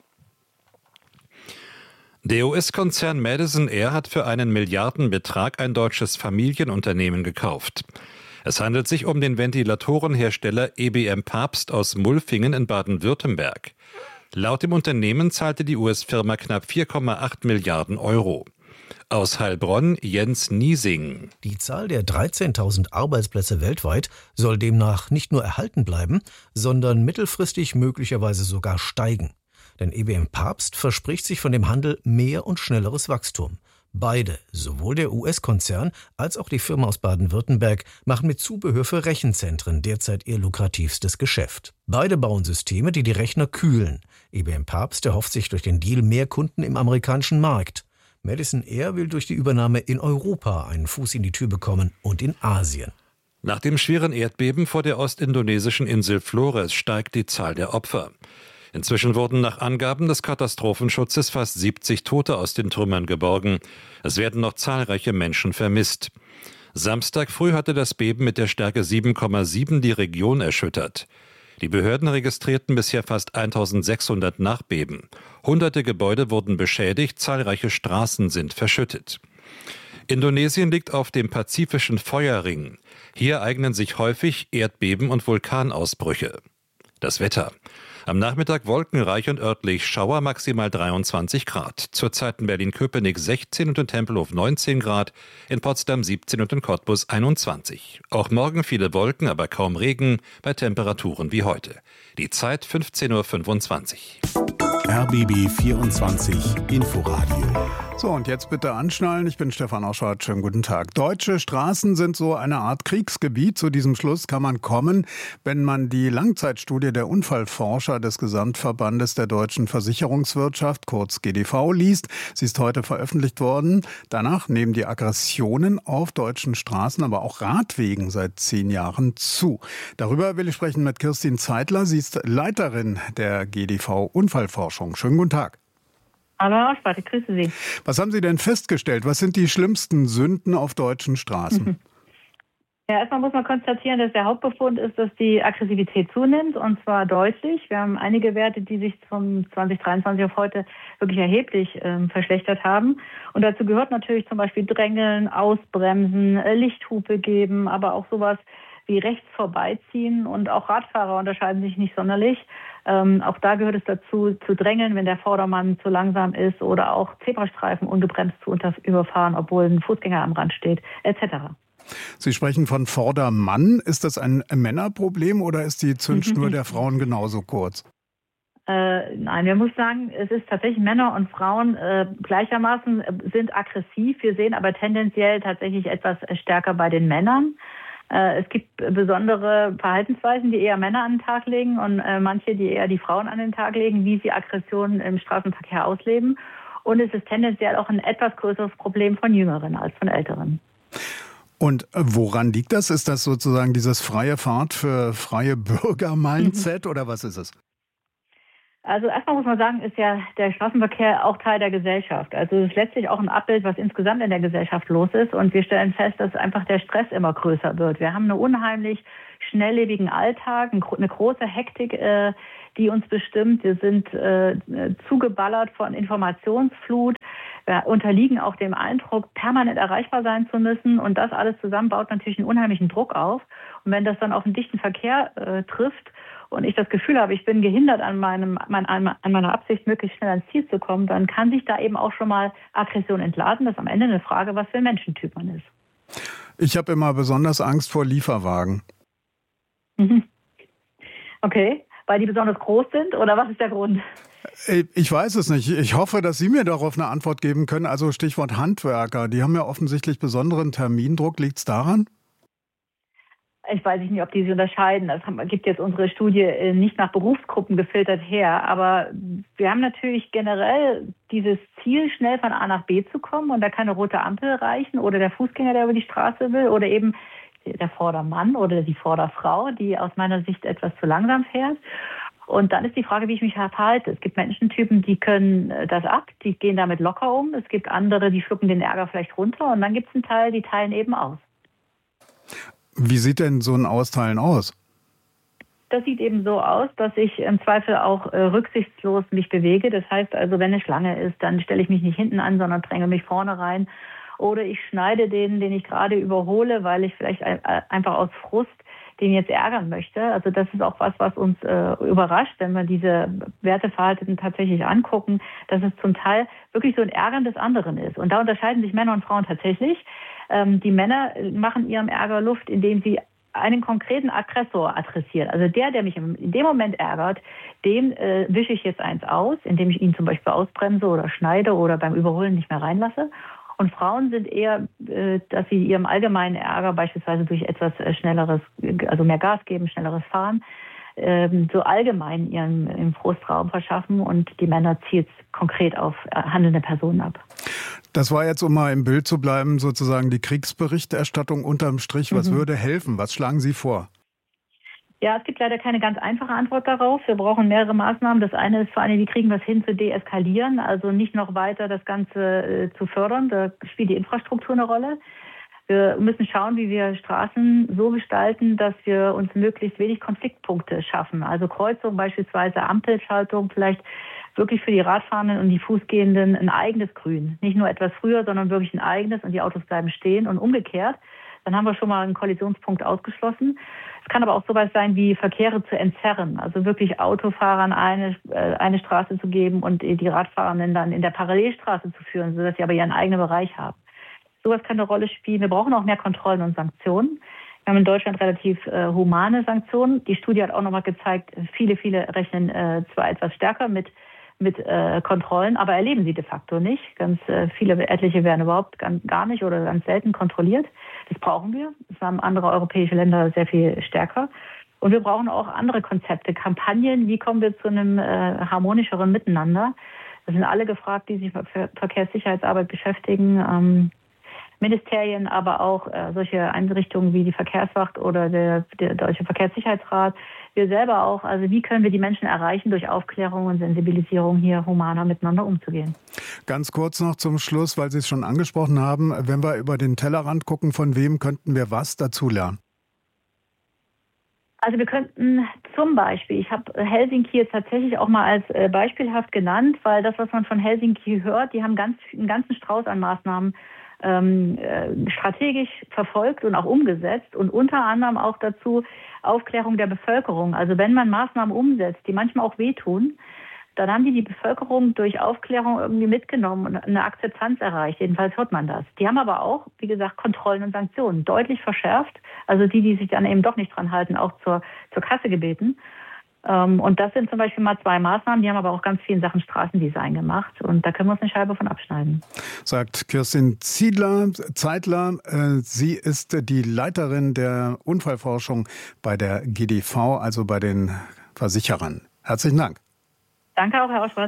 Der U S-Konzern Madison Air hat für einen Milliardenbetrag ein deutsches Familienunternehmen gekauft. Es handelt sich um den Ventilatorenhersteller E B M Papst aus Mulfingen in Baden-Württemberg. Laut dem Unternehmen zahlte die U S-Firma knapp vier Komma acht Milliarden Euro. Aus Heilbronn Jens Niesing. Die Zahl der dreizehntausend Arbeitsplätze weltweit soll demnach nicht nur erhalten bleiben, sondern mittelfristig möglicherweise sogar steigen. Denn E B M Papst verspricht sich von dem Handel mehr und schnelleres Wachstum. Beide, sowohl der U S-Konzern als auch die Firma aus Baden-Württemberg, machen mit Zubehör für Rechenzentren derzeit ihr lukrativstes Geschäft. Beide bauen Systeme, die die Rechner kühlen. E B M Papst erhofft sich durch den Deal mehr Kunden im amerikanischen Markt. Madison Air will durch die Übernahme in Europa einen Fuß in die Tür bekommen und in Asien. Nach dem schweren Erdbeben vor der ostindonesischen Insel Flores steigt die Zahl der Opfer. Inzwischen wurden nach Angaben des Katastrophenschutzes fast siebzig Tote aus den Trümmern geborgen. Es werden noch zahlreiche Menschen vermisst. Samstag früh hatte das Beben mit der Stärke sieben Komma sieben die Region erschüttert. Die Behörden registrierten bisher fast eintausendsechshundert Nachbeben. Hunderte Gebäude wurden beschädigt, zahlreiche Straßen sind verschüttet. Indonesien liegt auf dem pazifischen Feuerring. Hier eignen sich häufig Erdbeben und Vulkanausbrüche. Das Wetter. Am Nachmittag wolkenreich und örtlich Schauer, maximal dreiundzwanzig Grad. Zurzeit in Berlin-Köpenick sechzehn und in Tempelhof neunzehn Grad, in Potsdam siebzehn und in Cottbus einundzwanzig. Auch morgen viele Wolken, aber kaum Regen, bei Temperaturen wie heute. Die Zeit fünfzehn Uhr fünfundzwanzig. R B B vierundzwanzig Inforadio. So, und jetzt bitte anschnallen. Ich bin Stefan Oschwart. Schönen guten Tag. Deutsche Straßen sind so eine Art Kriegsgebiet. Zu diesem Schluss kann man kommen, wenn man die Langzeitstudie der Unfallforscher des Gesamtverbandes der deutschen Versicherungswirtschaft, kurz G D V, liest. Sie ist heute veröffentlicht worden. Danach nehmen die Aggressionen auf deutschen Straßen, aber auch Radwegen seit zehn Jahren zu. Darüber will ich sprechen mit Kirstin Zeitler. Sie ist Leiterin der G D V-Unfallforschung. Schönen guten Tag. Hallo Herr Oschwart, ich grüße Sie. Was haben Sie denn festgestellt? Was sind die schlimmsten Sünden auf deutschen Straßen? Ja, erstmal muss man konstatieren, dass der Hauptbefund ist, dass die Aggressivität zunimmt, und zwar deutlich. Wir haben einige Werte, die sich von zwanzig dreiundzwanzig auf heute wirklich erheblich äh, verschlechtert haben. Und dazu gehört natürlich zum Beispiel Drängeln, Ausbremsen, äh, Lichthupe geben, aber auch sowas wie rechts vorbeiziehen. Und auch Radfahrer unterscheiden sich nicht sonderlich. Ähm, auch da gehört es dazu, zu drängeln, wenn der Vordermann zu langsam ist, oder auch Zebrastreifen ungebremst zu unter- überfahren, obwohl ein Fußgänger am Rand steht, et cetera. Sie sprechen von Vordermann. Ist das ein Männerproblem oder ist die Zündschnur der Frauen genauso kurz? Äh, nein, wir muss sagen, es ist tatsächlich Männer und Frauen äh, gleichermaßen äh, sind aggressiv. Wir sehen aber tendenziell tatsächlich etwas stärker bei den Männern. Äh, es gibt besondere Verhaltensweisen, die eher Männer an den Tag legen und äh, manche, die eher die Frauen an den Tag legen, wie sie Aggressionen im Straßenverkehr ausleben. Und es ist tendenziell auch ein etwas größeres Problem von Jüngeren als von Älteren. Und woran liegt das? Ist das sozusagen dieses freie Fahrt für freie Bürger-Mindset mhm. oder was ist es? Also erstmal muss man sagen, ist ja der Straßenverkehr auch Teil der Gesellschaft. Also es ist letztlich auch ein Abbild, was insgesamt in der Gesellschaft los ist. Und wir stellen fest, dass einfach der Stress immer größer wird. Wir haben einen unheimlich schnelllebigen Alltag, eine große Hektik, äh, die uns bestimmt. Wir sind äh, zugeballert von Informationsflut. Wir unterliegen auch dem Eindruck, permanent erreichbar sein zu müssen. Und das alles zusammen baut natürlich einen unheimlichen Druck auf. Und wenn das dann auf einen dichten Verkehr äh, trifft, und ich das Gefühl habe, ich bin gehindert an, meinem, mein, an meiner Absicht, möglichst schnell ans Ziel zu kommen, dann kann sich da eben auch schon mal Aggression entladen. Das ist am Ende eine Frage, was für ein Menschentyp man ist. Ich habe immer besonders Angst vor Lieferwagen. Mhm. Okay, weil die besonders groß sind oder was ist der Grund? Ich weiß es nicht. Ich hoffe, dass Sie mir darauf eine Antwort geben können. Also Stichwort Handwerker, die haben ja offensichtlich besonderen Termindruck. Liegt es daran? Ich weiß nicht, ob die sich unterscheiden. Das gibt jetzt unsere Studie nicht nach Berufsgruppen gefiltert her. Aber wir haben natürlich generell dieses Ziel, schnell von A nach B zu kommen. Und da kann eine rote Ampel reichen oder der Fußgänger, der über die Straße will. Oder eben der Vordermann oder die Vorderfrau, die aus meiner Sicht etwas zu langsam fährt. Und dann ist die Frage, wie ich mich verhalte. Es gibt Menschentypen, die können das ab, die gehen damit locker um. Es gibt andere, die schlucken den Ärger vielleicht runter. Und dann gibt es einen Teil, die teilen eben aus. Wie sieht denn so ein Austeilen aus? Das sieht eben so aus, dass ich im Zweifel auch äh, rücksichtslos mich bewege. Das heißt also, wenn eine Schlange ist, dann stelle ich mich nicht hinten an, sondern dränge mich vorne rein. Oder ich schneide den, den ich gerade überhole, weil ich vielleicht ein, einfach aus Frust den jetzt ärgern möchte. Also das ist auch was, was uns äh, überrascht, wenn wir diese Werteverhalten tatsächlich angucken, dass es zum Teil wirklich so ein Ärgern des anderen ist. Und da unterscheiden sich Männer und Frauen tatsächlich. Ähm, die Männer machen ihrem Ärger Luft, indem sie einen konkreten Aggressor adressieren. Also der, der mich in dem Moment ärgert, dem äh, wische ich jetzt eins aus, indem ich ihn zum Beispiel ausbremse oder schneide oder beim Überholen nicht mehr reinlasse. Und Frauen sind eher, äh, dass sie ihrem allgemeinen Ärger beispielsweise durch etwas äh, schnelleres, also mehr Gas geben, schnelleres Fahren, ähm, so allgemein ihren im Frustraum verschaffen und die Männer zielt es konkret auf äh, handelnde Personen ab. Das war jetzt, um mal im Bild zu bleiben, sozusagen die Kriegsberichterstattung unterm Strich. Was mhm. würde helfen? Was schlagen Sie vor? Ja, es gibt leider keine ganz einfache Antwort darauf. Wir brauchen mehrere Maßnahmen. Das eine ist vor allem, wie kriegen wir es hin zu deeskalieren, also nicht noch weiter das Ganze äh, zu fördern. Da spielt die Infrastruktur eine Rolle. Wir müssen schauen, wie wir Straßen so gestalten, dass wir uns möglichst wenig Konfliktpunkte schaffen. Also Kreuzung beispielsweise, Ampelschaltung, vielleicht wirklich für die Radfahrenden und die Fußgehenden ein eigenes Grün. Nicht nur etwas früher, sondern wirklich ein eigenes und die Autos bleiben stehen und umgekehrt. Dann haben wir schon mal einen Kollisionspunkt ausgeschlossen. Es kann aber auch sowas sein wie Verkehre zu entzerren, also wirklich Autofahrern eine, äh, eine Straße zu geben und die Radfahrenden dann in der Parallelstraße zu führen, sodass sie aber ihren eigenen Bereich haben. Sowas kann eine Rolle spielen. Wir brauchen auch mehr Kontrollen und Sanktionen. Wir haben in Deutschland relativ äh, humane Sanktionen. Die Studie hat auch nochmal gezeigt, viele, viele rechnen äh, zwar etwas stärker mit mit äh, Kontrollen, aber erleben sie de facto nicht. Ganz äh, viele, etliche werden überhaupt ganz, gar nicht oder ganz selten kontrolliert. Das brauchen wir. Das haben andere europäische Länder sehr viel stärker. Und wir brauchen auch andere Konzepte, Kampagnen. Wie kommen wir zu einem äh, harmonischeren Miteinander? Das sind alle gefragt, die sich mit Ver- Verkehrssicherheitsarbeit beschäftigen. Ähm, Ministerien, aber auch äh, solche Einrichtungen wie die Verkehrswacht oder der, der Deutsche Verkehrssicherheitsrat. Wir selber auch. Also wie können wir die Menschen erreichen, durch Aufklärung und Sensibilisierung hier humaner miteinander umzugehen? Ganz kurz noch zum Schluss, weil Sie es schon angesprochen haben. Wenn wir über den Tellerrand gucken, von wem könnten wir was dazulernen? Also wir könnten zum Beispiel, ich habe Helsinki jetzt tatsächlich auch mal als äh, beispielhaft genannt, weil das, was man von Helsinki hört, die haben ganz, einen ganzen Strauß an Maßnahmen ähm, äh, strategisch verfolgt und auch umgesetzt und unter anderem auch dazu Aufklärung der Bevölkerung. Also wenn man Maßnahmen umsetzt, die manchmal auch wehtun, dann haben die die Bevölkerung durch Aufklärung irgendwie mitgenommen und eine Akzeptanz erreicht. Jedenfalls hört man das. Die haben aber auch, wie gesagt, Kontrollen und Sanktionen deutlich verschärft. Also die, die sich dann eben doch nicht dran halten, auch zur, zur Kasse gebeten. Und das sind zum Beispiel mal zwei Maßnahmen, die haben aber auch ganz viel in Sachen Straßendesign gemacht. Und da können wir uns eine Scheibe von abschneiden. Sagt Kirstin Ziedler, Zeitler. Sie ist die Leiterin der Unfallforschung bei der G D V, also bei den Versicherern. Herzlichen Dank. Danke auch, Herr Oschwart.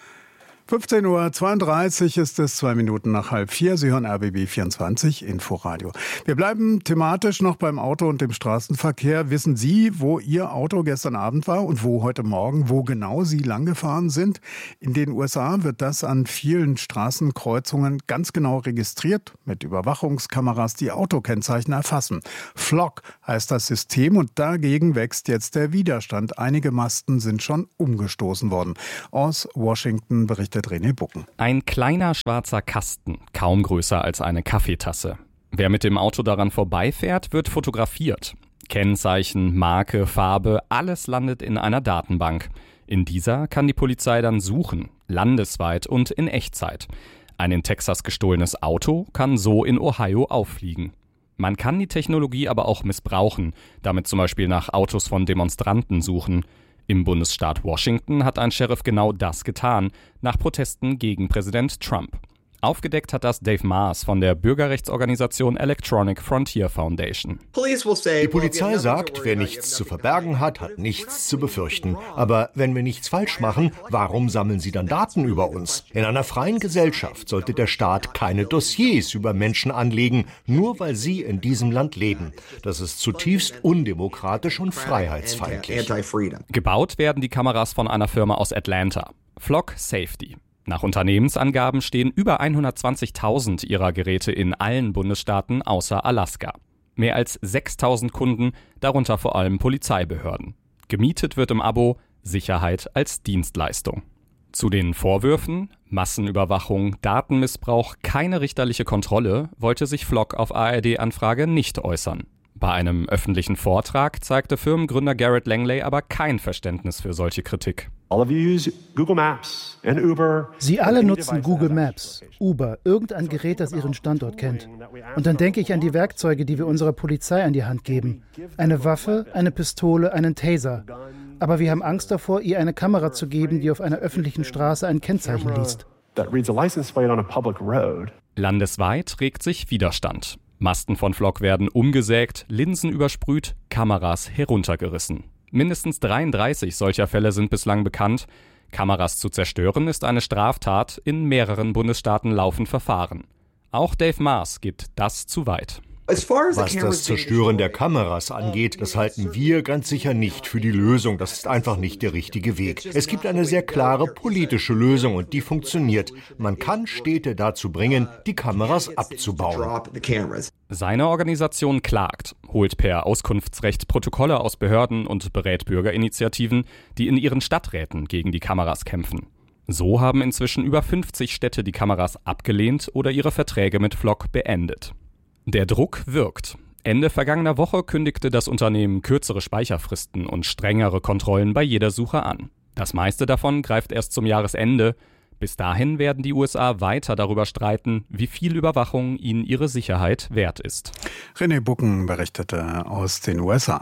fünfzehn Uhr zweiunddreißig ist es, zwei Minuten nach halb vier. Sie hören R B B vierundzwanzig Inforadio. Wir bleiben thematisch noch beim Auto und dem Straßenverkehr. Wissen Sie, wo Ihr Auto gestern Abend war und wo heute Morgen, wo genau Sie langgefahren sind? In den U S A wird das an vielen Straßenkreuzungen ganz genau registriert, mit Überwachungskameras, die Autokennzeichen erfassen. Flock heißt das System und dagegen wächst jetzt der Widerstand. Einige Masten sind schon umgestoßen worden. Aus Washington berichtet René Bucken. Ein kleiner schwarzer Kasten, kaum größer als eine Kaffeetasse. Wer mit dem Auto daran vorbeifährt, wird fotografiert. Kennzeichen, Marke, Farbe, alles landet in einer Datenbank. In dieser kann die Polizei dann suchen, landesweit und in Echtzeit. Ein in Texas gestohlenes Auto kann so in Ohio auffliegen. Man kann die Technologie aber auch missbrauchen, damit zum Beispiel nach Autos von Demonstranten suchen. Im Bundesstaat Washington hat ein Sheriff genau das getan, nach Protesten gegen Präsident Trump. Aufgedeckt hat das Dave Maas von der Bürgerrechtsorganisation Electronic Frontier Foundation. Die Polizei sagt, wer nichts zu verbergen hat, hat nichts zu befürchten. Aber wenn wir nichts falsch machen, warum sammeln sie dann Daten über uns? In einer freien Gesellschaft sollte der Staat keine Dossiers über Menschen anlegen, nur weil sie in diesem Land leben. Das ist zutiefst undemokratisch und freiheitsfeindlich. Gebaut werden die Kameras von einer Firma aus Atlanta, Flock Safety. Nach Unternehmensangaben stehen über hundertzwanzigtausend ihrer Geräte in allen Bundesstaaten außer Alaska. Mehr als sechstausend Kunden, darunter vor allem Polizeibehörden. Gemietet wird im Abo Sicherheit als Dienstleistung. Zu den Vorwürfen, Massenüberwachung, Datenmissbrauch, keine richterliche Kontrolle, wollte sich Flock auf A R D-Anfrage nicht äußern. Bei einem öffentlichen Vortrag zeigte Firmengründer Garrett Langley aber kein Verständnis für solche Kritik. Sie alle nutzen Google Maps, Uber, irgendein Gerät, das Ihren Standort kennt. Und dann denke ich an die Werkzeuge, die wir unserer Polizei an die Hand geben. Eine Waffe, eine Pistole, einen Taser. Aber wir haben Angst davor, ihr eine Kamera zu geben, die auf einer öffentlichen Straße ein Kennzeichen liest. Landesweit regt sich Widerstand. Masten von Flock werden umgesägt, Linsen übersprüht, Kameras heruntergerissen. Mindestens dreiunddreißig solcher Fälle sind bislang bekannt. Kameras zu zerstören ist eine Straftat. In mehreren Bundesstaaten laufen Verfahren. Auch Dave Maas geht das zu weit. Was das Zerstören der Kameras angeht, das halten wir ganz sicher nicht für die Lösung. Das ist einfach nicht der richtige Weg. Es gibt eine sehr klare politische Lösung und die funktioniert. Man kann Städte dazu bringen, die Kameras abzubauen. Seine Organisation klagt, holt per Auskunftsrecht Protokolle aus Behörden und berät Bürgerinitiativen, die in ihren Stadträten gegen die Kameras kämpfen. So haben inzwischen über fünfzig Städte die Kameras abgelehnt oder ihre Verträge mit Flock beendet. Der Druck wirkt. Ende vergangener Woche kündigte das Unternehmen kürzere Speicherfristen und strengere Kontrollen bei jeder Suche an. Das meiste davon greift erst zum Jahresende. Bis dahin werden die U S A weiter darüber streiten, wie viel Überwachung ihnen ihre Sicherheit wert ist. René Bucken berichtete aus den U S A.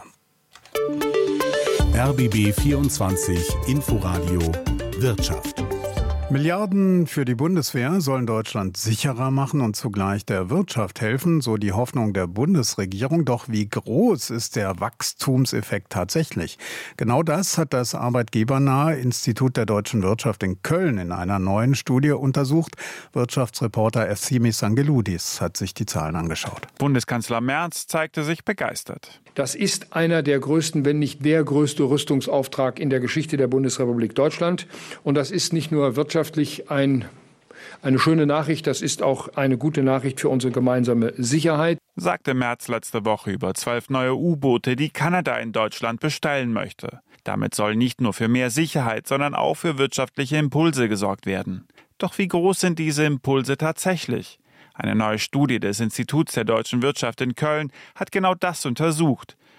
R B B vierundzwanzig Inforadio Wirtschaft. Milliarden für die Bundeswehr sollen Deutschland sicherer machen und zugleich der Wirtschaft helfen, so die Hoffnung der Bundesregierung. Doch wie groß ist der Wachstumseffekt tatsächlich? Genau das hat das arbeitgebernahe Institut der deutschen Wirtschaft in Köln in einer neuen Studie untersucht. Wirtschaftsreporter Efsimis Angeloudis hat sich die Zahlen angeschaut. Bundeskanzler Merz zeigte sich begeistert. Das ist einer der größten, wenn nicht der größte Rüstungsauftrag in der Geschichte der Bundesrepublik Deutschland. Und das ist nicht nur wirtschaftlich Ein, eine schöne Nachricht, das ist auch eine gute Nachricht für unsere gemeinsame Sicherheit, sagte Merz letzte Woche über zwölf neue U-Boote, die Kanada in Deutschland bestellen möchte. Damit soll nicht nur für mehr Sicherheit, sondern auch für wirtschaftliche Impulse gesorgt werden. Doch wie groß sind diese Impulse tatsächlich? Eine neue Studie des Instituts der deutschen Wirtschaft in Köln hat genau das untersucht.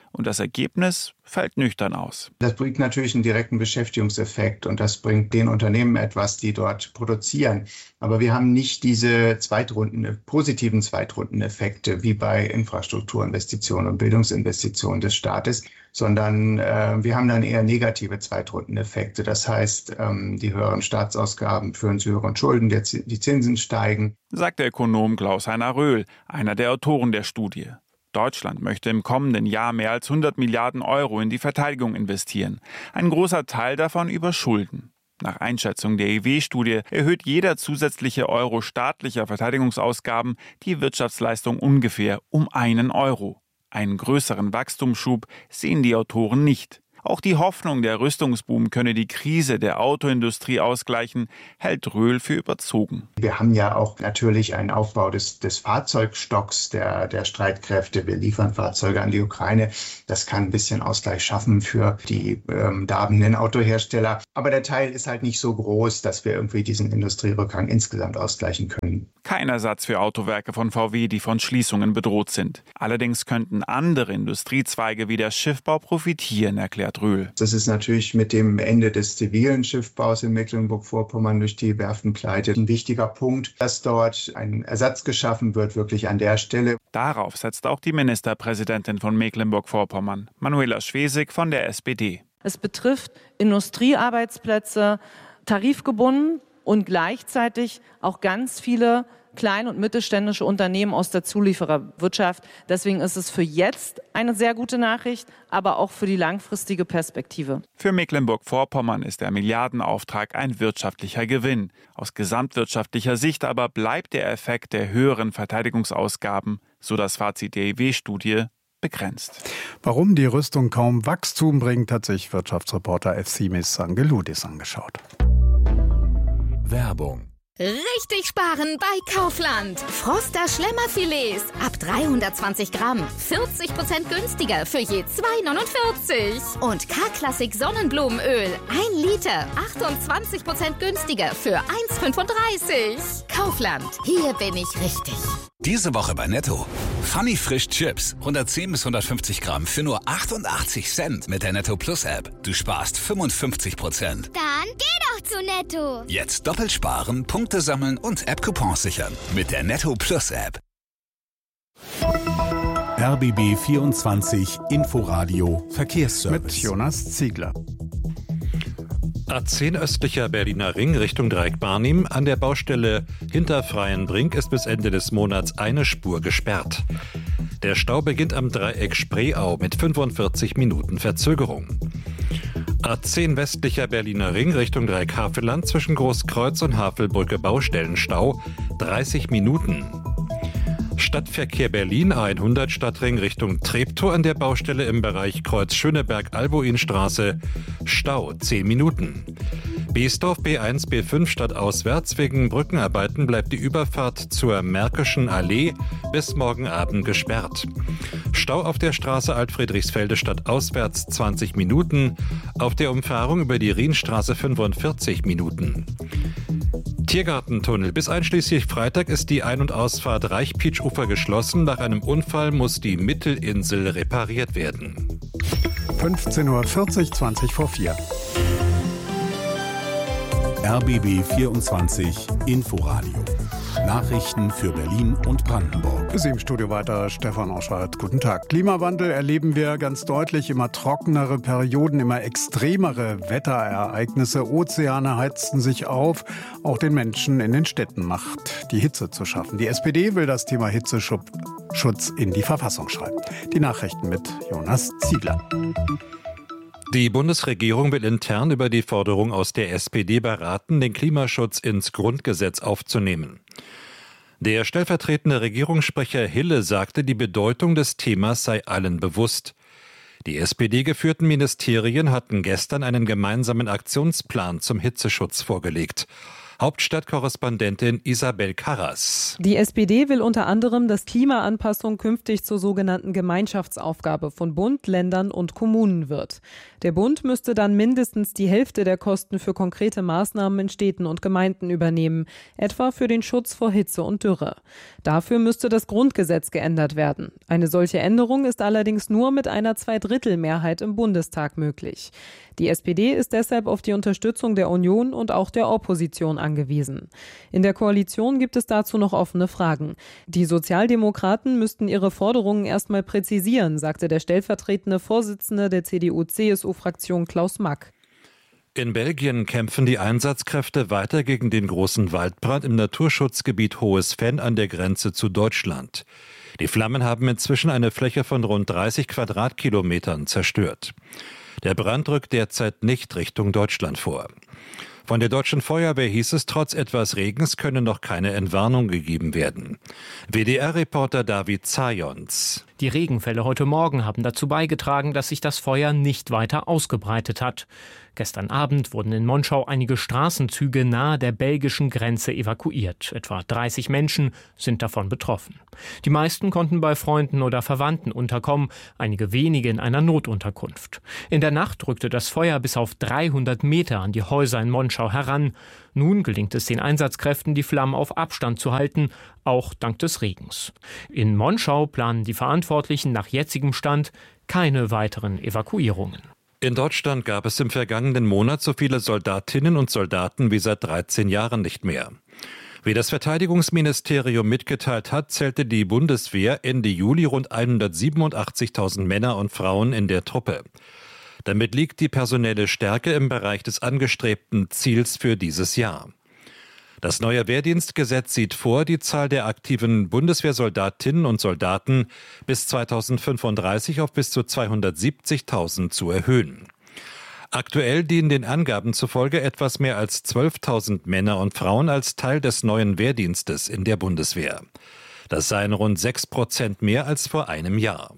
Und das Ergebnis fällt nüchtern aus. Das bringt natürlich einen direkten Beschäftigungseffekt und das bringt den Unternehmen etwas, die dort produzieren. Aber wir haben nicht diese Zweitrunden, positiven Zweitrundeneffekte wie bei Infrastrukturinvestitionen und Bildungsinvestitionen des Staates, sondern äh, wir haben dann eher negative Zweitrundeneffekte. Das heißt, ähm, die höheren Staatsausgaben führen zu höheren Schulden, der, die Zinsen steigen. Sagt der Ökonom Klaus-Heiner Röhl, einer der Autoren der Studie. Deutschland möchte im kommenden Jahr mehr als hundert Milliarden Euro in die Verteidigung investieren. Ein großer Teil davon über Schulden. Nach Einschätzung der I W-Studie erhöht jeder zusätzliche Euro staatlicher Verteidigungsausgaben die Wirtschaftsleistung ungefähr um einen Euro. Einen größeren Wachstumsschub sehen die Autoren nicht. Auch die Hoffnung, der Rüstungsboom könne die Krise der Autoindustrie ausgleichen, hält Röhl für überzogen. Wir haben ja auch natürlich einen Aufbau des, des Fahrzeugstocks der, der Streitkräfte. Wir liefern Fahrzeuge an die Ukraine. Das kann ein bisschen Ausgleich schaffen für die ähm, darbenden Autohersteller. Aber der Teil ist halt nicht so groß, dass wir irgendwie diesen Industrierückgang insgesamt ausgleichen können. Kein Ersatz für Autowerke von V W, die von Schließungen bedroht sind. Allerdings könnten andere Industriezweige wie der Schiffbau profitieren, erklärt Röhl. Das ist natürlich mit dem Ende des zivilen Schiffbaus in Mecklenburg-Vorpommern durch die Werftenpleite ein wichtiger Punkt, dass dort ein Ersatz geschaffen wird, wirklich an der Stelle. Darauf setzt auch die Ministerpräsidentin von Mecklenburg-Vorpommern, Manuela Schwesig von der S P D. Es betrifft Industriearbeitsplätze, tarifgebunden und gleichzeitig auch ganz viele kleine und mittelständische Unternehmen aus der Zuliefererwirtschaft. Deswegen ist es für jetzt eine sehr gute Nachricht, aber auch für die langfristige Perspektive. Für Mecklenburg-Vorpommern ist der Milliardenauftrag ein wirtschaftlicher Gewinn. Aus gesamtwirtschaftlicher Sicht aber bleibt der Effekt der höheren Verteidigungsausgaben, so das Fazit der I W-Studie, begrenzt. Warum die Rüstung kaum Wachstum bringt, hat sich Wirtschaftsreporter Efsimis Angeludis angeschaut. Werbung. Richtig sparen bei Kaufland. Froster Schlemmerfilets ab dreihundertzwanzig Gramm. vierzig Prozent günstiger für je zwei neunundvierzig. Und K-Klassik Sonnenblumenöl. ein Liter. achtundzwanzig Prozent günstiger für eins fünfunddreißig. Kaufland. Hier bin ich richtig. Diese Woche bei Netto. Funny Frisch Chips. hundertzehn bis hundertfünfzig Gramm für nur achtundachtzig Cent mit der Netto Plus App. Du sparst fünfundfünfzig Prozent. Dann geh doch zu Netto. Jetzt doppelt sparen, Punkte sammeln und App-Coupons sichern. Mit der Netto Plus App. R B B vierundzwanzig Inforadio Verkehrsservice. Mit Jonas Ziegler. A zehn östlicher Berliner Ring Richtung Dreieck Barnim. An der Baustelle hinter Freienbrink ist bis Ende des Monats eine Spur gesperrt. Der Stau beginnt am Dreieck Spreeau mit fünfundvierzig Minuten Verzögerung. A zehn westlicher Berliner Ring Richtung Dreieck Havelland zwischen Großkreuz und Havelbrücke Baustellenstau dreißig Minuten. Stadtverkehr Berlin A hundert Stadtring Richtung Treptow an der Baustelle im Bereich Kreuz Schöneberg-Albuinstraße Stau zehn Minuten. Beesdorf B eins B fünf stadtauswärts wegen Brückenarbeiten bleibt die Überfahrt zur Märkischen Allee bis morgen Abend gesperrt. Stau auf der Straße Altfriedrichsfelde stadtauswärts zwanzig Minuten, auf der Umfahrung über die Rienstraße fünfundvierzig Minuten. Tiergartentunnel. Bis einschließlich Freitag ist die Ein- und Ausfahrt Reichpietsch-Ufer geschlossen. Nach einem Unfall muss die Mittelinsel repariert werden. fünfzehn Uhr vierzig, zwanzig vor vier. R B B vierundzwanzig Inforadio. Nachrichten für Berlin und Brandenburg. Sie im Studio weiter Stefan Oschwart. Guten Tag. Klimawandel erleben wir ganz deutlich. Immer trockenere Perioden, immer extremere Wetterereignisse. Ozeane heizten sich auf. Auch den Menschen in den Städten macht die Hitze zu schaffen. Die S P D will das Thema Hitzeschutz in die Verfassung schreiben. Die Nachrichten mit Jonas Ziegler. Die Bundesregierung will intern über die Forderung aus der S P D beraten, den Klimaschutz ins Grundgesetz aufzunehmen. Der stellvertretende Regierungssprecher Hille sagte, die Bedeutung des Themas sei allen bewusst. Die S P D-geführten Ministerien hatten gestern einen gemeinsamen Aktionsplan zum Hitzeschutz vorgelegt. Hauptstadtkorrespondentin Isabel Karras. Die S P D will unter anderem, dass Klimaanpassung künftig zur sogenannten Gemeinschaftsaufgabe von Bund, Ländern und Kommunen wird. Der Bund müsste dann mindestens die Hälfte der Kosten für konkrete Maßnahmen in Städten und Gemeinden übernehmen, etwa für den Schutz vor Hitze und Dürre. Dafür müsste das Grundgesetz geändert werden. Eine solche Änderung ist allerdings nur mit einer Zweidrittelmehrheit im Bundestag möglich. Die S P D ist deshalb auf die Unterstützung der Union und auch der Opposition angewiesen. In der Koalition gibt es dazu noch offene Fragen. Die Sozialdemokraten müssten ihre Forderungen erstmal präzisieren, sagte der stellvertretende Vorsitzende der C D U C S U-Fraktion Klaus Mack. In Belgien kämpfen die Einsatzkräfte weiter gegen den großen Waldbrand im Naturschutzgebiet Hohes Venn an der Grenze zu Deutschland. Die Flammen haben inzwischen eine Fläche von rund dreißig Quadratkilometern zerstört. Der Brand rückt derzeit nicht Richtung Deutschland vor. Von der deutschen Feuerwehr hieß es, trotz etwas Regens könne noch keine Entwarnung gegeben werden. W D R-Reporter David Zajons. Die Regenfälle heute Morgen haben dazu beigetragen, dass sich das Feuer nicht weiter ausgebreitet hat. Gestern Abend wurden in Monschau einige Straßenzüge nahe der belgischen Grenze evakuiert. Etwa dreißig Menschen sind davon betroffen. Die meisten konnten bei Freunden oder Verwandten unterkommen, einige wenige in einer Notunterkunft. In der Nacht rückte das Feuer bis auf dreihundert Meter an die Häuser in Monschau heran. Nun gelingt es den Einsatzkräften, die Flammen auf Abstand zu halten, auch dank des Regens. In Monschau planen die Verantwortlichen nach jetzigem Stand keine weiteren Evakuierungen. In Deutschland gab es im vergangenen Monat so viele Soldatinnen und Soldaten wie seit dreizehn Jahren nicht mehr. Wie das Verteidigungsministerium mitgeteilt hat, zählte die Bundeswehr Ende Juli rund hundertsiebenundachtzigtausend Männer und Frauen in der Truppe. Damit liegt die personelle Stärke im Bereich des angestrebten Ziels für dieses Jahr. Das neue Wehrdienstgesetz sieht vor, die Zahl der aktiven Bundeswehrsoldatinnen und Soldaten bis zweitausendfünfunddreißig auf bis zu zweihundertsiebzigtausend zu erhöhen. Aktuell dienen den Angaben zufolge etwas mehr als zwölftausend Männer und Frauen als Teil des neuen Wehrdienstes in der Bundeswehr. Das seien rund sechs Prozent mehr als vor einem Jahr.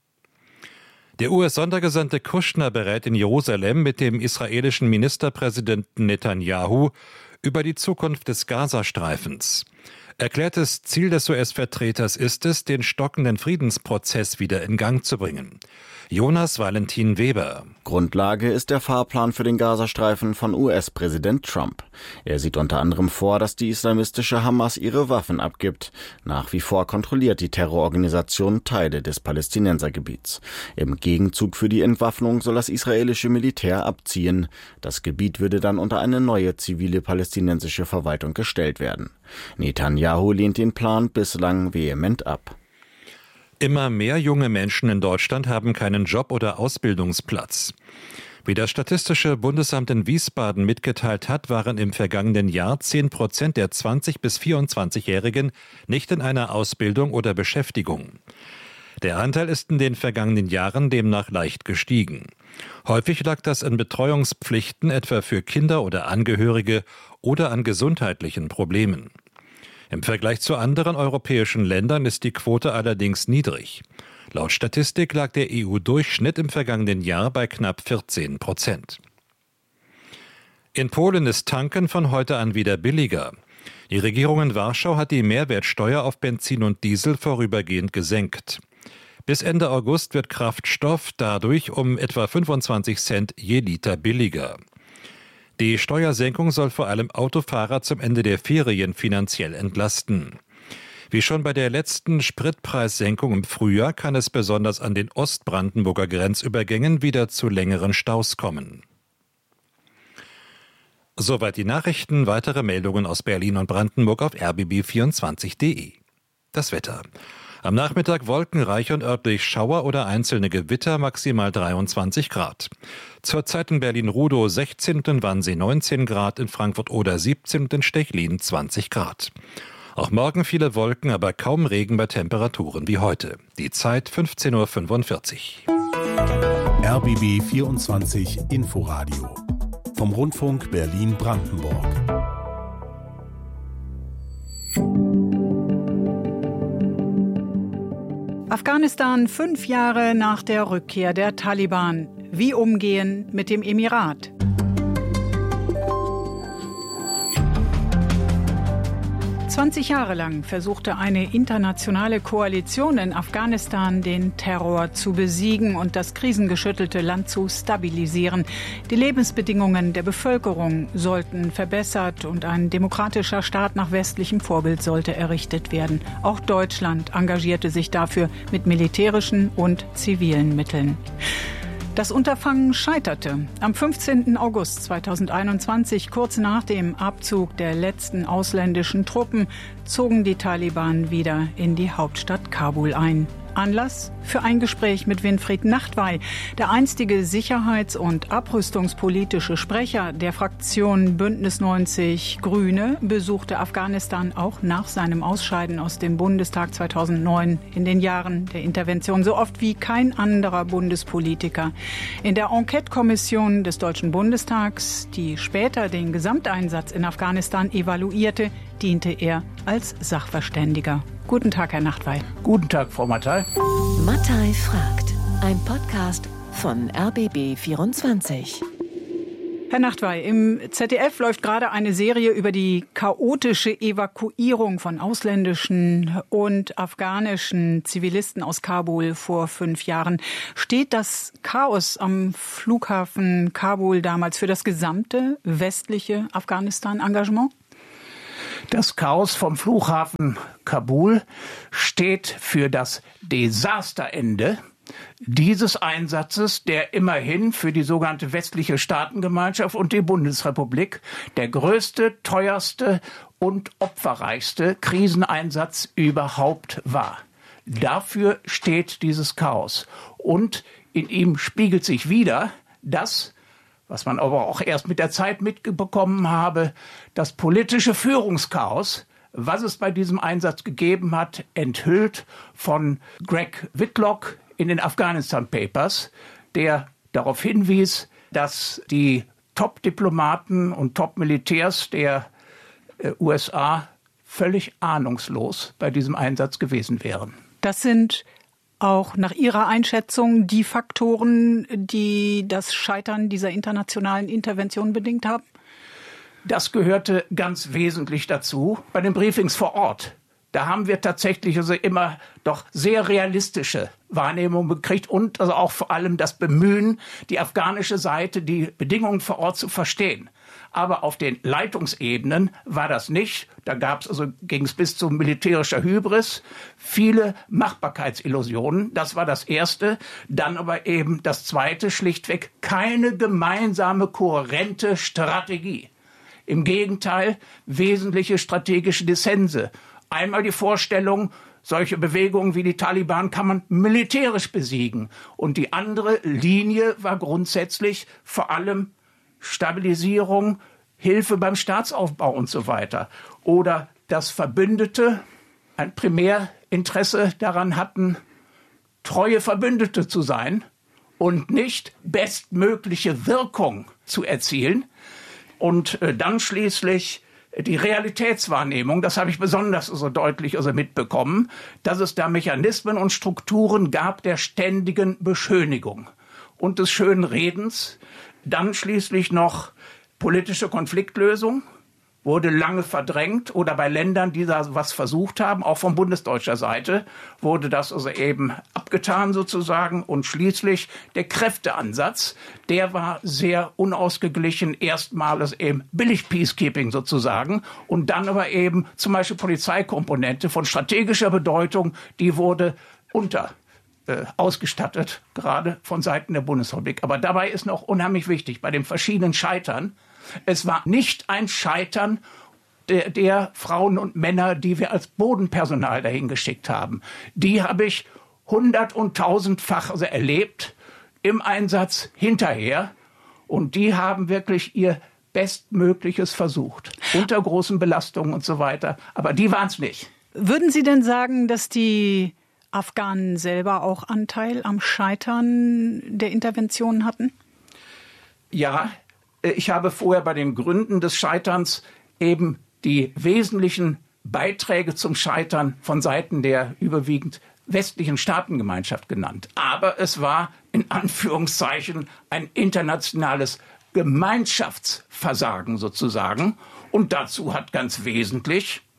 Der U S-Sondergesandte Kushner berät in Jerusalem mit dem israelischen Ministerpräsidenten Netanyahu über die Zukunft des Gazastreifens. Erklärtes Ziel des U S-Vertreters ist es, den stockenden Friedensprozess wieder in Gang zu bringen. Jonas Valentin Weber. Grundlage ist der Fahrplan für den Gazastreifen von U S-Präsident Trump. Er sieht unter anderem vor, dass die islamistische Hamas ihre Waffen abgibt. Nach wie vor kontrolliert die Terrororganisation Teile des Palästinensergebiets. Im Gegenzug für die Entwaffnung soll das israelische Militär abziehen. Das Gebiet würde dann unter eine neue zivile palästinensische Verwaltung gestellt werden. Netanyahu lehnt den Plan bislang vehement ab. Immer mehr junge Menschen in Deutschland haben keinen Job oder Ausbildungsplatz. Wie das Statistische Bundesamt in Wiesbaden mitgeteilt hat, waren im vergangenen Jahr zehn Prozent der zwanzig- bis vierundzwanzigjährigen nicht in einer Ausbildung oder Beschäftigung. Der Anteil ist in den vergangenen Jahren demnach leicht gestiegen. Häufig lag das an Betreuungspflichten, etwa für Kinder oder Angehörige, oder an gesundheitlichen Problemen. Im Vergleich zu anderen europäischen Ländern ist die Quote allerdings niedrig. Laut Statistik lag der E U-Durchschnitt im vergangenen Jahr bei knapp vierzehn Prozent. In Polen ist Tanken von heute an wieder billiger. Die Regierung in Warschau hat die Mehrwertsteuer auf Benzin und Diesel vorübergehend gesenkt. Bis Ende August wird Kraftstoff dadurch um etwa fünfundzwanzig Cent je Liter billiger. Die Steuersenkung soll vor allem Autofahrer zum Ende der Ferien finanziell entlasten. Wie schon bei der letzten Spritpreissenkung im Frühjahr kann es besonders an den Ostbrandenburger Grenzübergängen wieder zu längeren Staus kommen. Soweit die Nachrichten. Weitere Meldungen aus Berlin und Brandenburg auf r b b vierundzwanzig punkt d e. Das Wetter. Am Nachmittag wolkenreich und örtlich Schauer oder einzelne Gewitter, maximal dreiundzwanzig Grad. Zurzeit in Berlin-Rudow sechzehn und in Wannsee neunzehn Grad, in Frankfurt-Oder siebzehn und in Stechlin zwanzig Grad. Auch morgen viele Wolken, aber kaum Regen bei Temperaturen wie heute. Die Zeit fünfzehn Uhr fünfundvierzig. R B B vierundzwanzig Inforadio vom Rundfunk Berlin-Brandenburg. Afghanistan fünf Jahre nach der Rückkehr der Taliban. Wie umgehen mit dem Emirat? zwanzig Jahre lang versuchte eine internationale Koalition in Afghanistan, den Terror zu besiegen und das krisengeschüttelte Land zu stabilisieren. Die Lebensbedingungen der Bevölkerung sollten verbessert und ein demokratischer Staat nach westlichem Vorbild sollte errichtet werden. Auch Deutschland engagierte sich dafür mit militärischen und zivilen Mitteln. Das Unterfangen scheiterte. Am fünfzehnten August zweitausendeinundzwanzig, kurz nach dem Abzug der letzten ausländischen Truppen, zogen die Taliban wieder in die Hauptstadt Kabul ein. Anlass für ein Gespräch mit Winfried Nachtwey. Der einstige sicherheits- und abrüstungspolitische Sprecher der Fraktion Bündnis neunzig Grüne besuchte Afghanistan auch nach seinem Ausscheiden aus dem Bundestag zweitausendneun in den Jahren der Intervention so oft wie kein anderer Bundespolitiker. In der Enquete-Kommission des Deutschen Bundestags, die später den Gesamteinsatz in Afghanistan evaluierte, diente er als Sachverständiger. Guten Tag, Herr Nachtwey. Guten Tag, Frau Mattei. Mattei fragt. Ein Podcast von R B B vierundzwanzig. Herr Nachtwey, im Z D F läuft gerade eine Serie über die chaotische Evakuierung von ausländischen und afghanischen Zivilisten aus Kabul vor fünf Jahren. Steht das Chaos am Flughafen Kabul damals für das gesamte westliche Afghanistan-Engagement? Das Chaos vom Flughafen Kabul steht für das Desasterende dieses Einsatzes, der immerhin für die sogenannte westliche Staatengemeinschaft und die Bundesrepublik der größte, teuerste und opferreichste Kriseneinsatz überhaupt war. Dafür steht dieses Chaos. Und in ihm spiegelt sich wider, dass, was man aber auch erst mit der Zeit mitbekommen habe, das politische Führungschaos, was es bei diesem Einsatz gegeben hat, enthüllt von Greg Whitlock in den Afghanistan Papers, der darauf hinwies, dass die Top-Diplomaten und Top-Militärs der äh, U S A völlig ahnungslos bei diesem Einsatz gewesen wären. Das sind auch nach Ihrer Einschätzung die Faktoren, die das Scheitern dieser internationalen Intervention bedingt haben? Das gehörte ganz wesentlich dazu. Bei den Briefings vor Ort, da haben wir tatsächlich also immer doch sehr realistische Wahrnehmungen gekriegt und also auch vor allem das Bemühen, die afghanische Seite, die Bedingungen vor Ort zu verstehen. Aber auf den Leitungsebenen war das nicht. Da gab es also, ging es bis zu militärischer Hybris, viele Machbarkeitsillusionen. Das war das Erste. Dann aber eben das Zweite, schlichtweg keine gemeinsame, kohärente Strategie. Im Gegenteil, wesentliche strategische Dissense. Einmal die Vorstellung, solche Bewegungen wie die Taliban kann man militärisch besiegen. Und die andere Linie war grundsätzlich vor allem Stabilisierung, Hilfe beim Staatsaufbau und so weiter. Oder dass Verbündete ein Primärinteresse daran hatten, treue Verbündete zu sein und nicht bestmögliche Wirkung zu erzielen. Und dann schließlich die Realitätswahrnehmung, das habe ich besonders so deutlich also mitbekommen, dass es da Mechanismen und Strukturen gab der ständigen Beschönigung und des schönen Redens. Dann schließlich noch politische Konfliktlösung, wurde lange verdrängt, oder bei Ländern, die da was versucht haben, auch von bundesdeutscher Seite, wurde das also eben abgetan sozusagen. Und schließlich der Kräfteansatz, der war sehr unausgeglichen, erstmals eben billig Peacekeeping sozusagen, und dann aber eben zum Beispiel Polizeikomponente von strategischer Bedeutung, die wurde unter äh, ausgestattet, gerade von Seiten der Bundesrepublik. Aber dabei ist noch unheimlich wichtig, bei den verschiedenen Scheitern, es war nicht ein Scheitern der, der Frauen und Männer, die wir als Bodenpersonal dahin geschickt haben. Die habe ich hundert- und tausendfach also erlebt im Einsatz hinterher. Und die haben wirklich ihr Bestmögliches versucht, unter großen Belastungen und so weiter. Aber die waren es nicht. Würden Sie denn sagen, dass die Afghanen selber auch Anteil am Scheitern der Intervention hatten? Ja, ich habe vorher bei den Gründen des Scheiterns eben die wesentlichen Beiträge zum Scheitern von Seiten der überwiegend westlichen Staatengemeinschaft genannt. Aber es war in Anführungszeichen ein internationales Gemeinschaftsversagen sozusagen. Und dazu hat ganz wesentlich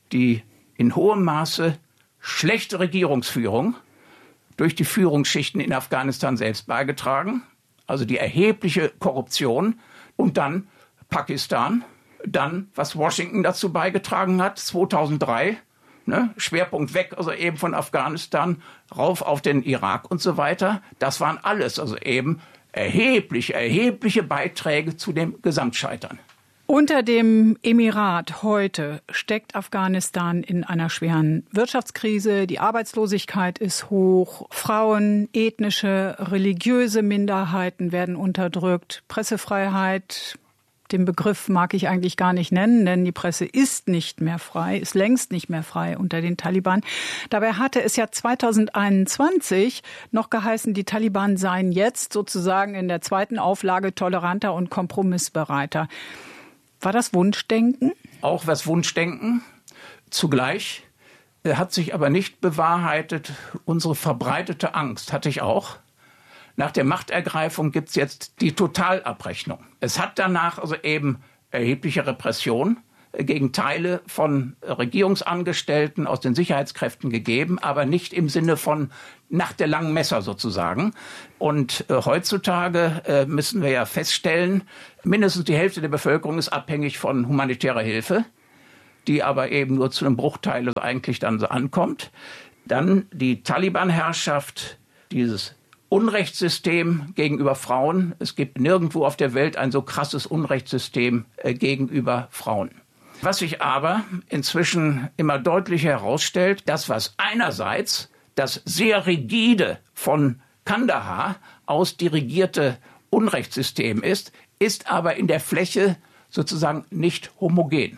die in hohem Maße schlechte Regierungsführung durch die Führungsschichten in Afghanistan selbst beigetragen, also die erhebliche Korruption, und dann Pakistan, dann was Washington dazu beigetragen hat, zweitausenddrei, ne, Schwerpunkt weg, also eben von Afghanistan, rauf auf den Irak und so weiter. Das waren alles also eben erhebliche, erhebliche Beiträge zu dem Gesamtscheitern. Unter dem Emirat heute steckt Afghanistan in einer schweren Wirtschaftskrise. Die Arbeitslosigkeit ist hoch. Frauen, ethnische, religiöse Minderheiten werden unterdrückt. Pressefreiheit, den Begriff mag ich eigentlich gar nicht nennen, denn die Presse ist nicht mehr frei, ist längst nicht mehr frei unter den Taliban. Dabei hatte es ja zweitausendeinundzwanzig noch geheißen, die Taliban seien jetzt sozusagen in der zweiten Auflage toleranter und kompromissbereiter. War das Wunschdenken? Auch was Wunschdenken. Zugleich hat sich aber nicht bewahrheitet, unsere verbreitete Angst hatte ich auch. Nach der Machtergreifung gibt es jetzt die Totalabrechnung. Es hat danach also eben erhebliche Repression gegen Teile von Regierungsangestellten aus den Sicherheitskräften gegeben, aber nicht im Sinne von nach der langen Messer sozusagen. Und äh, heutzutage äh, müssen wir ja feststellen, mindestens die Hälfte der Bevölkerung ist abhängig von humanitärer Hilfe, die aber eben nur zu einem Bruchteil eigentlich dann so ankommt. Dann die Taliban-Herrschaft, dieses Unrechtssystem gegenüber Frauen. Es gibt nirgendwo auf der Welt ein so krasses Unrechtssystem äh, gegenüber Frauen. Was sich aber inzwischen immer deutlicher herausstellt, das, was einerseits das sehr rigide von Kandahar aus dirigierte Unrechtssystem ist, ist aber in der Fläche sozusagen nicht homogen.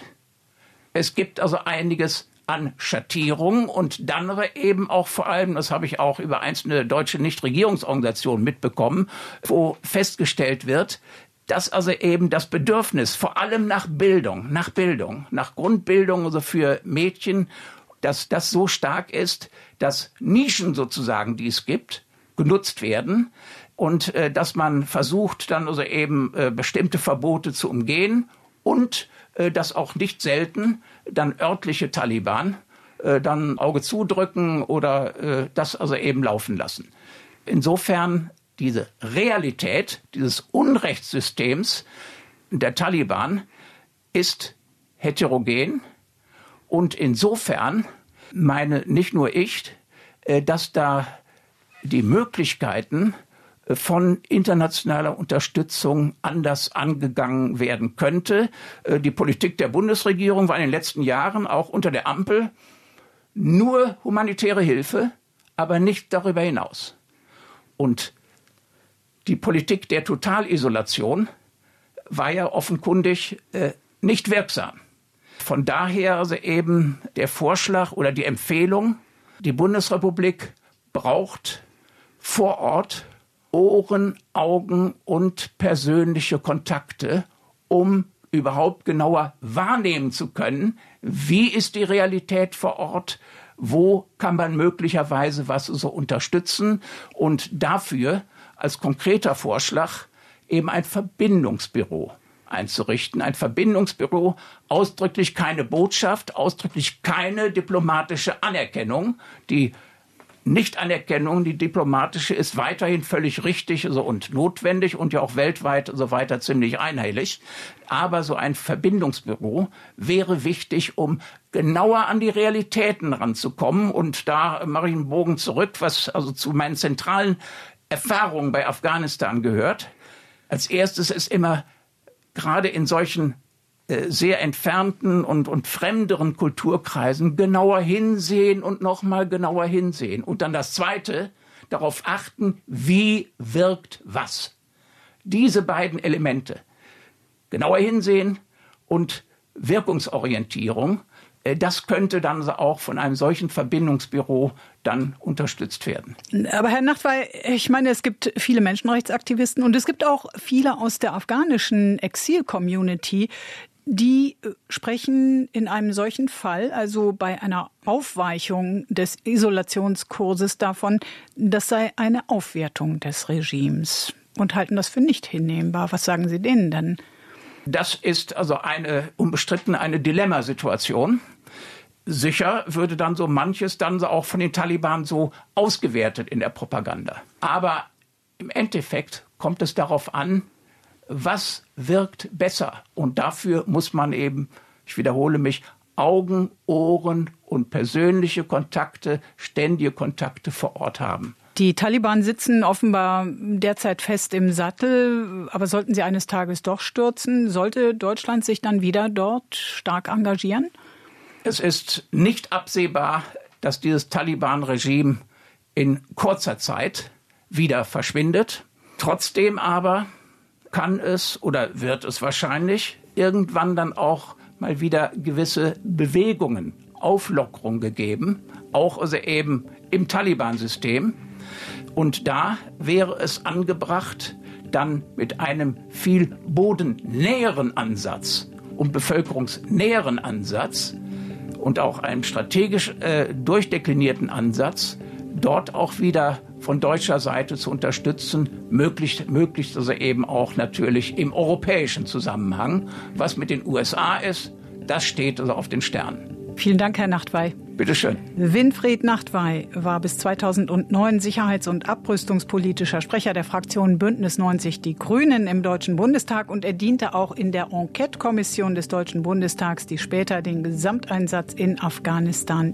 Es gibt also einiges an Schattierungen und dann aber eben auch vor allem, das habe ich auch über einzelne deutsche Nichtregierungsorganisationen mitbekommen, wo festgestellt wird, dass also eben das Bedürfnis vor allem nach Bildung, nach Bildung, nach Grundbildung, also für Mädchen, dass das so stark ist, dass Nischen sozusagen, die es gibt, genutzt werden und äh, dass man versucht, dann also eben äh, bestimmte Verbote zu umgehen und äh, dass auch nicht selten dann örtliche Taliban äh, dann Auge zudrücken oder äh, das also eben laufen lassen. Insofern diese Realität dieses Unrechtssystems der Taliban ist heterogen und insofern meine nicht nur ich, dass da die Möglichkeiten von internationaler Unterstützung anders angegangen werden könnte. Die Politik der Bundesregierung war in den letzten Jahren auch unter der Ampel nur humanitäre Hilfe, aber nicht darüber hinaus. Und die Politik der Totalisolation war ja offenkundig äh, nicht wirksam. Von daher also eben der Vorschlag oder die Empfehlung, die Bundesrepublik braucht vor Ort Ohren, Augen und persönliche Kontakte, um überhaupt genauer wahrnehmen zu können, wie ist die Realität vor Ort, wo kann man möglicherweise was so unterstützen und dafür als konkreter Vorschlag eben ein Verbindungsbüro einzurichten. Ein Verbindungsbüro, ausdrücklich keine Botschaft, ausdrücklich keine diplomatische Anerkennung. Die Nichtanerkennung, die diplomatische, ist weiterhin völlig richtig also und notwendig und ja auch weltweit so weiter ziemlich einhellig. Aber so ein Verbindungsbüro wäre wichtig, um genauer an die Realitäten ranzukommen. Und da mache ich einen Bogen zurück, was also zu meinen zentralen Erfahrungen bei Afghanistan gehört. Als erstes ist immer gerade in solchen äh, sehr entfernten und, und fremderen Kulturkreisen genauer hinsehen und nochmal genauer hinsehen. Und dann das Zweite, darauf achten, wie wirkt was. Diese beiden Elemente, genauer hinsehen und Wirkungsorientierung, das könnte dann auch von einem solchen Verbindungsbüro dann unterstützt werden. Aber Herr Nachtwey, ich meine, es gibt viele Menschenrechtsaktivisten und es gibt auch viele aus der afghanischen Exil-Community, die sprechen in einem solchen Fall, also bei einer Aufweichung des Isolationskurses davon, das sei eine Aufwertung des Regimes und halten das für nicht hinnehmbar. Was sagen Sie denen denn? Das ist also eine unbestritten eine Dilemmasituation. sicher würde dann so manches dann auch von den Taliban so ausgewertet in der Propaganda. Aber im Endeffekt kommt es darauf an, was wirkt besser. Und dafür muss man eben, ich wiederhole mich, Augen, Ohren und persönliche Kontakte, ständige Kontakte vor Ort haben. Die Taliban sitzen offenbar derzeit fest im Sattel, aber sollten sie eines Tages doch stürzen, sollte Deutschland sich dann wieder dort stark engagieren? Es ist nicht absehbar, dass dieses Taliban-Regime in kurzer Zeit wieder verschwindet. Trotzdem aber kann es oder wird es wahrscheinlich irgendwann dann auch mal wieder gewisse Bewegungen, Auflockerung gegeben, auch also eben im Taliban-System. Und da wäre es angebracht, dann mit einem viel bodennäheren Ansatz und bevölkerungsnäheren Ansatz und auch einem strategisch äh, durchdeklinierten Ansatz, dort auch wieder von deutscher Seite zu unterstützen, möglichst, möglichst also eben auch natürlich im europäischen Zusammenhang. Was mit den U S A ist, das steht also auf den Sternen. Vielen Dank, Herr Nachtwey. Bitte schön. Winfried Nachtwey war bis zweitausendneun sicherheits- und abrüstungspolitischer Sprecher der Fraktion Bündnis neunzig Die Grünen im Deutschen Bundestag und er diente auch in der Enquete-Kommission des Deutschen Bundestags, die später den Gesamteinsatz in Afghanistan